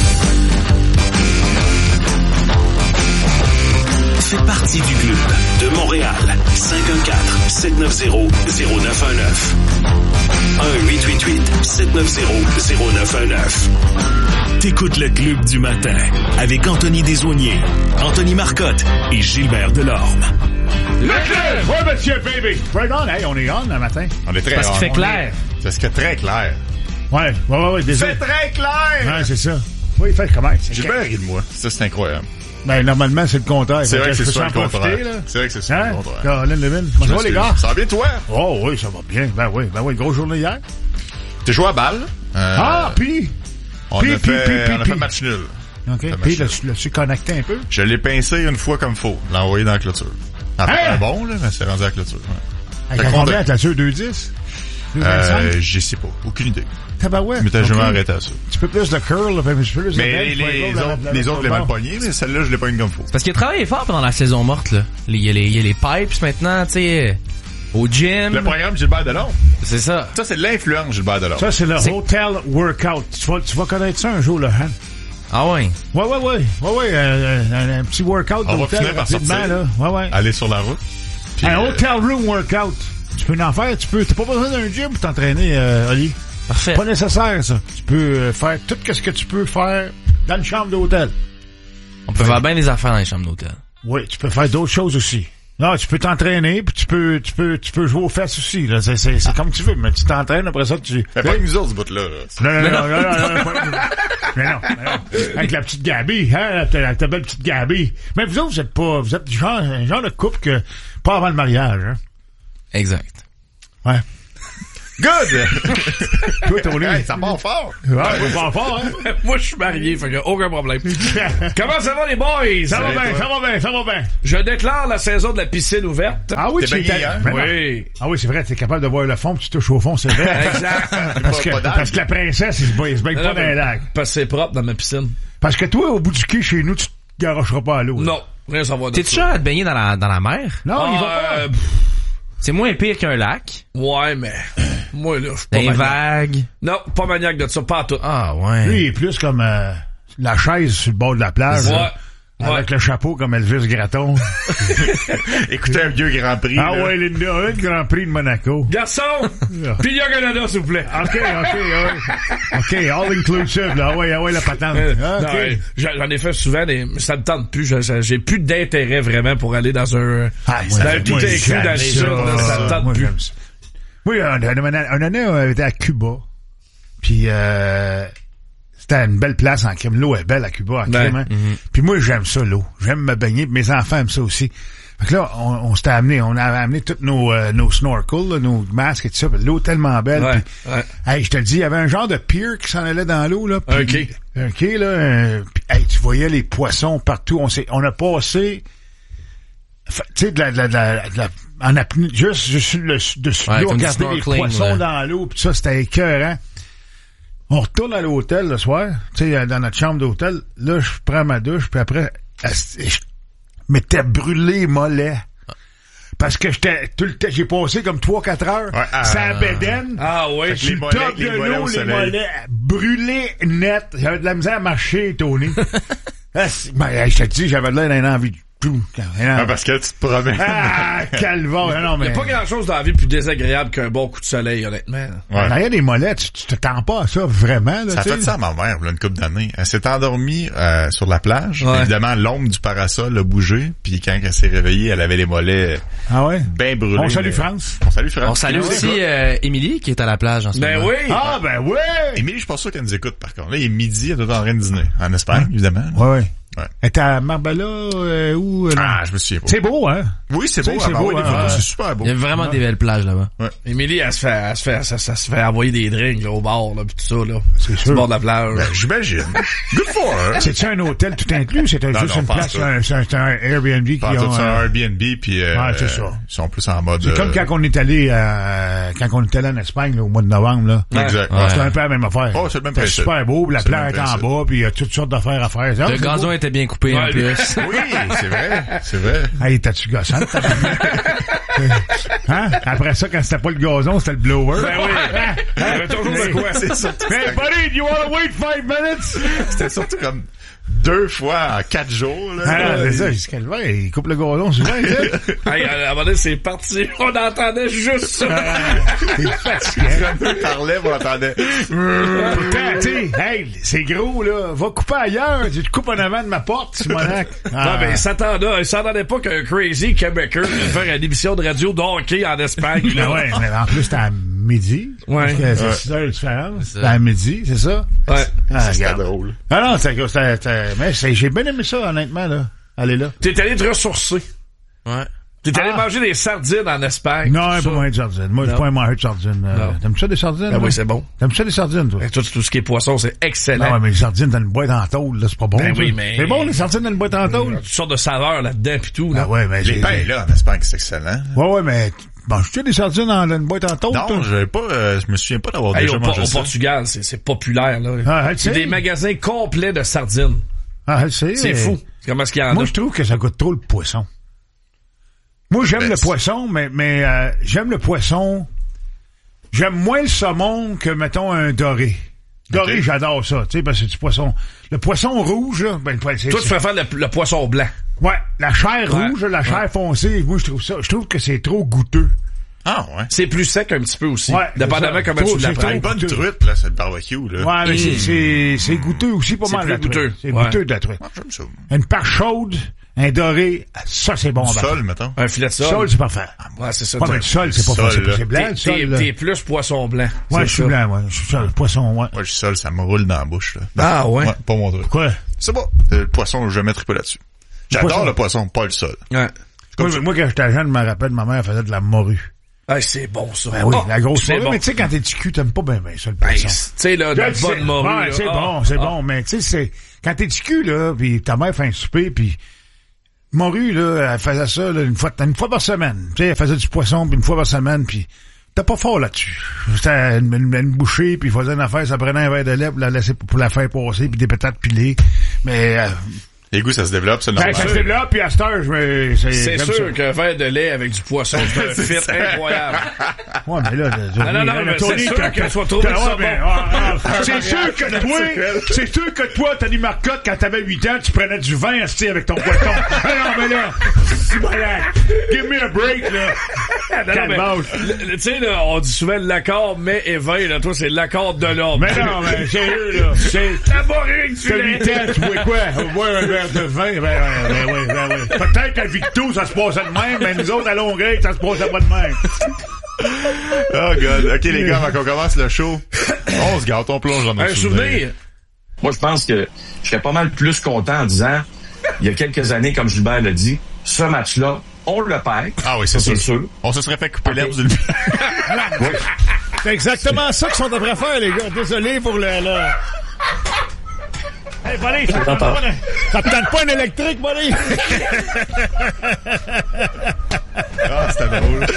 Fais partie du club de Montréal. cinq un quatre, sept neuf zéro, zéro neuf un neuf. un huit huit huit, sept neuf zéro, zéro neuf un neuf. T'écoutes le Club du matin avec Anthony Desaulniers, Anthony Marcotte et Gilbert Delorme. Le club! Ouais, monsieur, baby! Right on, hey, on est on le matin. On est très Parce qu'il fait clair. C'est ce qui est très clair. Ouais, ouais, ouais, ouais, désolé. C'est très clair! Ouais, c'est ça. Oui, il fait comment? Gilbert rit de moi. Ça, c'est incroyable. Ben, normalement, c'est le contraire. C'est vrai que c'est je peux souvent s'en le profiter, contraire. là. C'est vrai que c'est souvent Hein? le contraire. Caroline Levin. Comment ça va, les gars? Ça va bien, toi? Oh, oui, ça va bien. Ben oui, ben oui, grosse journée hier. T'es joué à balle. Euh, Ah, puis? On Puis, a puis, fait, puis, on a puis. fait match nul. OK. Puis, l'as-tu l'as-tu connecté un peu? Je l'ai pincé une fois comme faut. L'ai envoyé dans la clôture. Ah, Hein? pas bon, là, mais c'est rendu à la clôture. Ouais. Avec Fait la qu'on combien? a- T'as sûr deux dix? deux vingt-cinq? Euh, je sais pas. Aucune idée. Tabarouette. Mais t'as jamais Ok. arrêté à ça. Un petit peu plus de curl, un petit peu plus de Mais bench, les, pour les la- autres, la- les la- autres, je l'ai la- mal pogné, mais celle-là, je l'ai pas une comme faut. Parce qu'il a travaillé fort pendant la saison morte, là. Il y a les, il y a les pipes maintenant, tu sais, au gym. Le programme Gilbert Delorme. C'est ça. Ça, c'est de l'influence Gilbert Delorme. Ça, c'est le C'est- hotel workout. Tu vas, tu vas connaître ça un jour, là, hein? Ah ouais. Ouais, ouais, ouais. Ouais, ouais. euh, un, un petit workout On va d'hôtel finir par rapidement, sortir. là. Ouais, ouais. Aller sur la route. Puis, Un euh, hotel room workout. Tu peux en faire, tu peux. T'as pas besoin d'un gym pour t'entraîner, euh, Oli. Parfait. Pas nécessaire, ça. Tu peux euh, faire tout ce que tu peux faire dans une chambre d'hôtel. On peut faire bien des affaires dans les chambres d'hôtel. Oui, tu peux faire d'autres choses aussi. Non, tu peux t'entraîner, puis tu peux, tu peux, tu peux jouer aux fesses aussi, là. C'est, c'est, c'est comme tu veux, mais tu t'entraînes, après ça, tu... Mais pas que nous autres, ce bout-là, là. Non, non, non, non, non, non, non, pas... mais non, mais non. Avec la petite Gabi, hein, ta, ta belle petite Gabi. Mais vous autres, vous êtes pas, vous êtes du genre, un genre de couple que, pas avant le mariage, hein. Exact. Ouais. Good! Toi, Tony. Hey, ça part fort. Ouais, ça part fort, hein. Moi, je suis marié, fait que aucun problème. Comment ça va, les boys? Ça va bien, ça va bien, ça va bien. Je déclare la saison de la piscine ouverte. Ah oui, T'es tu baigné, es... hein? Oui. Ah oui, c'est vrai, t'es capable de voir le fond, puis tu touches au fond, c'est vrai. Exact. Parce que, Pas d'algue. parce que la princesse, il se baigne, il se baigne pas dans les lacs. Parce que c'est propre dans ma piscine. Parce que toi, au bout du quai, chez nous, tu te garocheras pas à l'eau. Non, rien à savoir de T'es-tu ça. genre à te baigner dans la, dans la mer? Non, Ah, il va pas. euh, C'est moins pire qu'un lac. Ouais, mais moi, là, je suis pas Des maniaque. vagues. Non, pas maniaque de ça, pas à tout. Ah, ouais. Lui, il est plus comme euh, la chaise sur le bord de la plage. Ouais. là, Ouais. Avec le chapeau comme Elvis Gratton. Écoutez un vieux Grand Prix. Ah là. ouais, Linda, un Grand Prix de Monaco. Garçon! Pilla Canada, s'il vous plaît. OK, OK, ouais. OK, all inclusive, là. Ah ouais, ah ouais, la patente. Euh, Ah, non, OK. euh, j'en j'en ai fait souvent, des, ça me tente plus. Je- je- J'ai plus d'intérêt vraiment pour aller dans un, Ah, moi, dans un tout moi, inclus j'aime dans le sud. là, Ça me tente Moi, plus. j'aime ça. Oui, un, un, un année, on était à Cuba. Puis, euh, c'était une belle place en crime. L'eau est belle à Cuba, en Ben, crime. Hein? Puis moi, j'aime ça, l'eau. J'aime me baigner. Mes enfants aiment ça aussi. Fait que là, on, on s'était amené, on avait amené tous nos, euh, nos snorkels, là, nos masques et tout ça. Puis l'eau tellement belle. Ouais, puis, ouais. hey, je te le dis, il y avait un genre de pier qui s'en allait dans l'eau, là. Puis, Un quai. Un quai, là. euh, puis, hey, tu voyais les poissons partout. On s'est, on a passé, fait, tu sais, de la, de la, de la, de la- en apnée, juste, juste sur le, dessus Ouais, de l'eau, comme du regarder les snorkeling, poissons ouais. dans l'eau, puis ça, c'était écœurant. On retourne à l'hôtel le soir, tu sais, dans notre chambre d'hôtel. Là, je prends ma douche, puis après, je m'étais brûlé les mollets. Parce que j'étais tout le temps, j'ai passé comme trois quatre heures Ouais, ah, sans bédaine. Ah oui. Sur les le mollets- top de les mollets l'eau, au les soleil. mollets brûlés net. J'avais de la misère à marcher, Tony. Ah, c'est- ben, je te dis, j'avais de l'air d'un envie de tout. Ah, parce que tu te promènes. Ah, calvaire. Non, Il n'y mais. a pas grand-chose dans la vie plus désagréable qu'un bon coup de soleil, honnêtement. Ouais. Derrière des mollets, tu, tu te tends pas à ça, vraiment, là, Ça a tu sais. fait ça à ma mère, là, une couple d'années. Elle s'est endormie euh, sur la plage. Ouais. Évidemment, l'ombre du parasol a bougé. Puis quand elle s'est réveillée, elle avait les mollets Ah ouais? bien brûlés. On salue mais- France. On salue France. On salue Ah ouais. aussi euh, Émilie qui est à la plage en ce Ben moment. oui. Ah, ben ouais! Émilie, je suis pas sûr qu'elle nous écoute, par contre. Là, il est midi, elle est en train de dîner. En Espagne, évidemment. Ouais, ouais. Ouais. Elle est à Marbella, euh, où? euh, Ah, je me souviens pas. C'est beau, hein? Oui, c'est Tu beau. sais, c'est elle m'a beau, envoyé des hein, photos, ouais. c'est super beau. Il y a vraiment des belles plages là-bas. Émilie, elle se fait, elle se fait, ça, ça se fait envoyer des drinks, là, au bar, là, pis tout ça, là. C'est Sur le bord de la plage. Ben, j'imagine. Good for her. C'est-tu un hôtel tout inclus? C'est un- Non, juste non, une pense place, pas. un- c'est un, c'est un Airbnb qui Pas tout ont, ça, euh, un Airbnb, puis euh, Ouais, c'est ça. ils sont plus en mode... C'est comme euh, quand on est allé à, quand on est allé en Espagne, là, au mois de novembre, là. Exact. Ouais. C'était un peu la même affaire. Oh, c'est le même C'était principe. super beau, la C'est le plage même est en principe. bas, puis il y a toutes sortes d'affaires à faire. Ah, Le c'est gazon beau. était bien coupé en Ouais, plus. Oui, c'est vrai, c'est vrai. Hey, t'as-tu gossant? Hein? Après ça, quand c'était pas le gazon, c'était le blower. Ben oui. Il y avait toujours de quoi. C'est surtout, Hey, buddy, do you wanna wait five minutes? c'était surtout comme deux fois en quatre jours. Là. Ah, c'est ça, jusqu'à le ouais, il coupe le gazon souvent, il dit. Hey, à un moment donné, c'est parti. On entendait juste ça. C'est fatigant. Quand on parlait, on entendait... Pourtant, tu sais, hey, c'est gros, là. Va couper ailleurs. Tu te coupes en avant de ma porte, Simonac. Non, mais il s'attendait, il s'attendait pas qu'un crazy Québécois vienne faire une émission de radio d'hockey en Espagne, Ben là. ouais, mais en plus, c'était à midi. Ouais. Parce que c'est Ouais. six heures de différence. C'était à midi, c'est ça? Ouais. Ah, C'était regarde. drôle. Ah non, c'était, c'était, c'était- mais c'est- j'ai bien aimé ça, honnêtement, là. Allez là. T'es allé te ressourcer. Ouais. T'es allé Ah. manger des sardines en Espagne. Non, tout pas ça. moins de sardines. Moi, je suis Non. pas un mangeur de sardines. Euh, Non. T'aimes ça des sardines? Ben là? oui, c'est bon. T'aimes ça des sardines, toi? Ben, tout, tout ce qui est poisson, c'est excellent. Non, ouais, mais les sardines dans une boîte en tôle, là, c'est pas bon. Ben ça. oui, mais- C'est bon, les sardines dans une boîte en tôle? Toutes sortes de saveurs là-dedans pis tout, là. Ah ouais, mais Les j'ai- pains, là, en Espagne, c'est excellent. Ouais, ouais, mais manges-tu des sardines dans une boîte en tôle? Non, toi? j'avais pas, euh, je me souviens pas d'avoir Hey, déjà au, mangé au ça. Portugal, c'est, c'est populaire, là. Ah, tu c'est sais. des magasins complets de sardines. Ah, je sais. C'est fou. Comment est-ce qu'il y en Moi, a? je trouve que ça goûte trop le poisson. Moi, j'aime Ben, le c'est- poisson, mais, mais euh, j'aime le poisson. J'aime moins le saumon que, mettons, un doré. Doré, Ok. j'adore ça, tu sais, parce que c'est du poisson. Le poisson rouge, là, ben, le poisson. Toi, tu préfères le, le poisson blanc. Ouais, la chair Ouais. rouge, la chair foncée, moi, je trouve ça. Je trouve que c'est trop goûteux. Ah, ouais. C'est plus sec un petit peu aussi. Ouais, dépendamment comment tu l'apprends. Une bonne truite, là, c'est le barbecue, là. Ouais, mais Mmh. c'est, c'est, c'est goûteux aussi, pas C'est mal, plus la truite. goûteux. C'est Ouais. goûteux de la truite. Ah, j'aime ça. Une part chaude, un doré, ça, c'est bon. Du en sol, bataille. mettons. Un filet de sol. Sol, c'est parfait. Ouais, c'est ça. Ouais, mais le sol, c'est pas Sol, facile. là. C'est blanc, T'es, le sol, t'es, là. t'es plus poisson blanc. Ouais, C'est je suis ça. blanc, ouais. Je suis sol, poisson, ouais. Moi, le sol, ça me roule dans la bouche, là. Ah, ouais? Ouais, pas mon truc. Quoi? C'est bon. Le poisson, je mettrai pas là-dessus. J'adore poisson. le poisson, pas le sol. Ouais. Moi, moi, quand j'étais jeune, je me rappelle, ma mère faisait de la morue. Ah, c'est bon, ça. Ben oui, Oh, la grosse c'est morue. bon. Mais tu sais, quand t'es petit cul, t'aimes pas bien, bien ça, le Ben, poisson. tu sais, là, de la Je sais. bonne morue. Ouais, là. c'est Ah, bon, c'est ah. bon. Mais tu sais, c'est, quand t'es petit cul, là, pis ta mère fait un souper, pis morue, là, elle faisait ça, là, une fois, une fois par semaine. Tu sais, elle faisait du poisson, pis une fois par semaine, pis t'es pas fort là-dessus. C'était une, une, une bouchée, puis il faisait une affaire, ça prenait un verre de lait pour la laisser, pour la faire passer, puis des patates pilées. Mais, euh, Les goûts, ça se développe, c'est ben, normal. ça se développe, puis à cette heure, je me, c'est, C'est j'aime sûr ça. qu'un verre de lait avec du poisson, c'est un fit incroyable. Ouais, mais là, Non, non, non, mais c'est sûr t'as- que tu vas trouver t'as- ça ouais, mais, bon. ah, ah, c'est sûr que toi, c'est sûr que toi, Tony Marcotte, quand t'avais huit ans, tu prenais du vin, asti, avec ton poisson. Ah non, mais là, c'est malade. Give me a break, là. Non, non, mais, le- le- tu sais, là, on dit souvent l'accord mais et vin, là, toi, c'est l'accord de l'homme. Mais non, mais sérieux, là. C'est, La morue que tu t'as l'as. huit ans, tu bois quoi? On boit un verre de vin, ben, ben, ben, oui, ben, oui. Peut-être à Victo, ça se passait de même, mais nous autres, à Longueuil, ça se passait pas de même. Oh, God. OK, les gars, avant qu'on commence le show, on se gâte, on plonge dans notre Un souvenir. Moi, je pense que je serais pas mal plus content en disant, il y a quelques années, comme Gilbert l'a dit, ce match-là, on le perd. Ah oui, c'est Ça, sûr. On se serait fait couper Ok. l'herbe d'une Oui. C'est exactement ça qu'ils sont en train de faire, les gars. Désolé pour le, le... Hey, Bonnie, ça te tente pas, un- ça te tente pas un électrique, Bonnie? Ah, c'était drôle.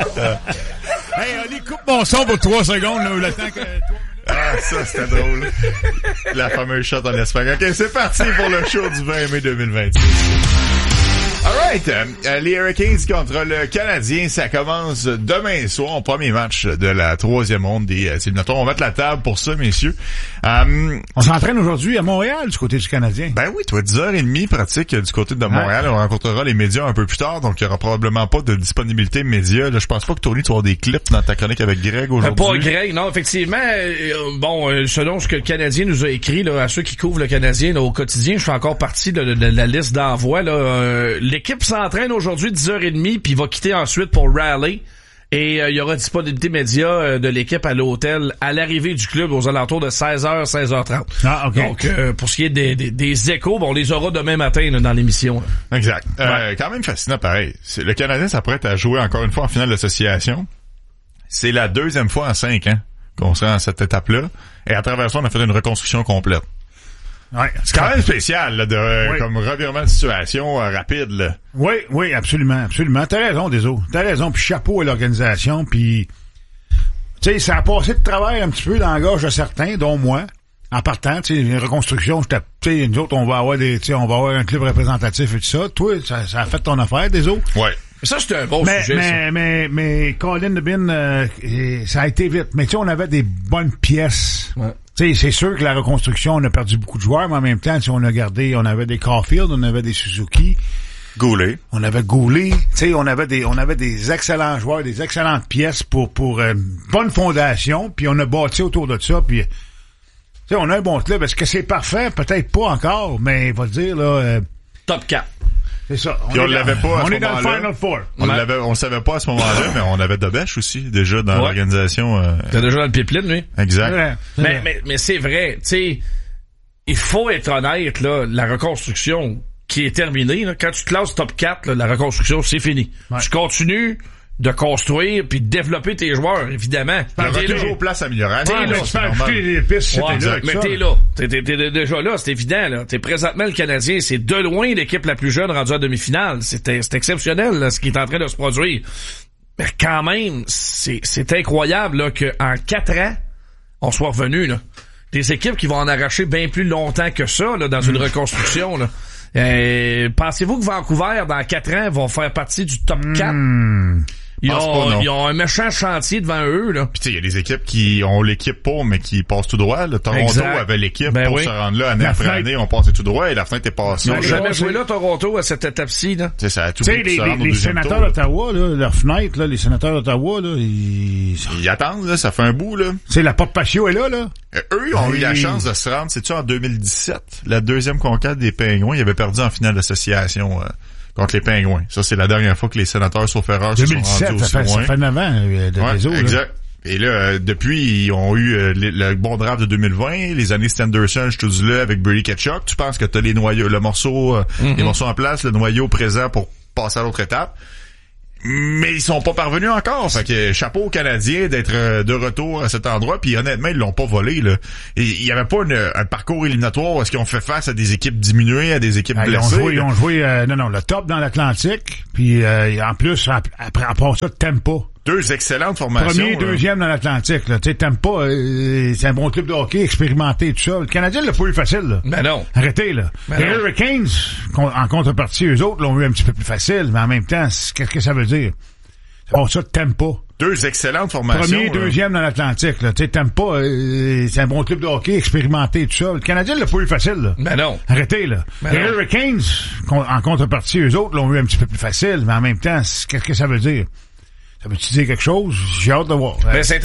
Hey, Oli, coupe mon son pour trois secondes, là, le temps que... Ah, ça, c'était drôle. La fameuse shot en Espagne. OK, c'est parti pour le show du vingt mai deux mille vingt-six. Alright, euh, les Hurricanes contre le Canadien, ça commence demain soir, premier match de la troisième ronde des euh, éliminatoires. On va mettre la table pour ça, messieurs. Euh, On s'entraîne aujourd'hui à Montréal, du côté du Canadien. Ben oui, toi, dix heures trente pratique du côté de Montréal. On rencontrera les médias un peu plus tard, donc il y aura probablement pas de disponibilité média. Là, je pense pas que Tony, tu vas avoir des clips dans ta chronique avec Greg Euh, aujourd'hui. Pas Greg, non, effectivement, euh, bon, euh, selon ce que le Canadien nous a écrit, là, à ceux qui couvrent le Canadien là, au quotidien, je fais encore partie de, de- de la liste d'envoi. Là, euh, l'équipe s'entraîne aujourd'hui dix heures trente, puis va quitter ensuite pour Raleigh. Et euh, il y aura disponibilité média euh, de l'équipe à l'hôtel à l'arrivée du club aux alentours de seize heures, seize heures trente. Ah, OK. Donc, euh, pour ce qui est des, des, des échos, bon, on les aura demain matin là, dans l'émission. là. Exact. Euh, quand même fascinant, pareil. C'est- Le Canadien s'apprête à jouer encore une fois en finale d'association. C'est la deuxième fois en cinq ans qu'on se rend à cette étape-là. Et à travers ça, on a fait une reconstruction complète. Ouais. C'est quand même spécial, là, de, euh, Oui. comme revirement de situation euh, rapide, là. Oui, oui, absolument, absolument. T'as raison, Désolé. T'as raison, puis chapeau à l'organisation, puis... Tu sais, ça a passé de travail un petit peu dans la gorge de certains, dont moi. En partant, tu sais, une reconstruction, j'étais, tu sais, nous autres, on va avoir des, tu sais, on va avoir un club représentatif et tout ça. Toi, ça, ça a fait ton affaire, Désolé. Ouais. Ça, c'est un bon mais, sujet, mais, ça. mais, mais, Colin Debin, euh, et ça a été vite. Mais tu sais, on avait des bonnes pièces. Ouais. Tu sais, c'est sûr que la reconstruction, on a perdu beaucoup de joueurs, mais en même temps, si on a gardé, on avait des Caulfield, on avait des Suzuki. Goulet. On avait Goulet. Tu sais, on avait des, on avait des excellents joueurs, des excellentes pièces pour, pour euh, une bonne fondation, puis on a bâti autour de ça, puis, tu sais, on a un bon club. Est-ce que c'est parfait? Peut-être pas encore, mais il va dire, là, euh, Top quatre. c'est ça. Puis on est l'avait dans- pas à On ce est dans le moment-là. Final Four. On Ouais. l'avait, on le savait pas à ce moment-là, mais on avait Dobesch aussi, déjà, dans Ouais. l'organisation. Euh, T'es déjà dans le pipeline, lui? exact. C'est vrai, c'est Mais, vrai. mais, mais c'est vrai, tu sais, il faut être honnête, là, la reconstruction qui est terminée, là, quand tu te classes top quatre, là, la reconstruction, c'est fini. Ouais. Tu continues de construire puis de développer tes joueurs, évidemment. Il y aura T'es là. toujours place à amélioration. Ouais, là, mais tu c'est fais normal. ajouter les pistes, Ouais, c'était là. mais ça. t'es là. T'es, t'es, t'es déjà là, c'est évident, là. T'es présentement le Canadien, c'est de loin l'équipe la plus jeune rendue à demi-finale. C'était, c'est exceptionnel, là, ce qui est en train de se produire. Mais quand même, c'est, c'est incroyable, là, qu'en quatre ans, on soit revenu, là. Des équipes qui vont en arracher bien plus longtemps que ça, là, dans une reconstruction, là. Euh, pensez-vous que Vancouver, dans quatre ans, vont faire partie du top quatre? Hmm. Ils Pense ont, pas, non. ils ont un méchant chantier devant eux, là. Puis tu sais, il y a des équipes qui ont l'équipe pour, mais qui passent tout droit. Le Toronto Exact. avait l'équipe Ben pour oui. se rendre là année La après fenêtre. année. On passait tout droit et la fenêtre est passée. Ils n'ont Là, jamais joué là, Toronto, à cette étape-ci, là. tu sais, ça a tout Tu sais, pris pour les, se les, rendre au les deuxième sénateurs tour, là. d'Ottawa, là, leur fenêtre, là, les sénateurs d'Ottawa, là, ils... Ils attendent, là, ça fait un bout, là. C'est la porte patio est là, là. Euh, eux, ils ont Oui. eu la chance de se rendre, c'est-tu, en deux mille dix-sept, la deuxième conquête des Pingouins. Ils avaient perdu en finale d'association euh, contre les Pingouins. Ça, c'est la dernière fois que les sénateurs, sauf erreur, se deux sont mille rendus dix-sept, aussi ça fait, loin. ça fait neuf ans euh, de Ouais, des autres, là. exact. Et là, euh, depuis, ils ont eu euh, le, le bon draft de deux mille vingt, les années Stenderson, je te dis là, avec Brady Tkachuk. Tu penses que t'as les noyaux, le morceau, euh, Mm-hmm. les morceaux en place, le noyau présent pour passer à l'autre étape. Mais ils sont pas parvenus encore. Fait que chapeau aux Canadiens d'être euh, de retour à cet endroit. Puis honnêtement, ils l'ont pas volé, là. Et il y avait pas une- un parcours éliminatoire où est-ce qu'ils ont fait face à des équipes diminuées, à des équipes Ah, ils ont blessées. joué, ils là. ont joué euh, non, non, le top dans l'Atlantique, puis euh, en plus, ap- après, à part ça, Tampa. Deux excellentes formations. Premier, là. deuxième dans l'Atlantique, là. Tu sais, Tampa, euh, c'est un bon club de hockey, expérimenté, tout ça. Le Canadien l'a pas eu facile, là. Ben non. Arrêtez, là. Ben les non. Hurricanes, con- en contrepartie, eux autres, l'ont eu un petit peu plus facile, mais en même temps, c'est- qu'est-ce que ça veut dire? Bon, ça, Tampa. Deux excellentes formations. Premier, là. deuxième dans l'Atlantique, là. Tu sais, Tampa, euh, c'est un bon club de hockey, expérimenté, tout ça. Le Canadien l'a pas eu facile, là. Ben non. Arrêtez, là. Ben les non. Hurricanes, con- en contrepartie, eux autres, l'ont eu un petit peu plus facile, mais en même temps, c'est- qu'est-ce que ça veut dire? Ça veut-tu dire quelque chose? J'ai hâte de voir. Ben, c'est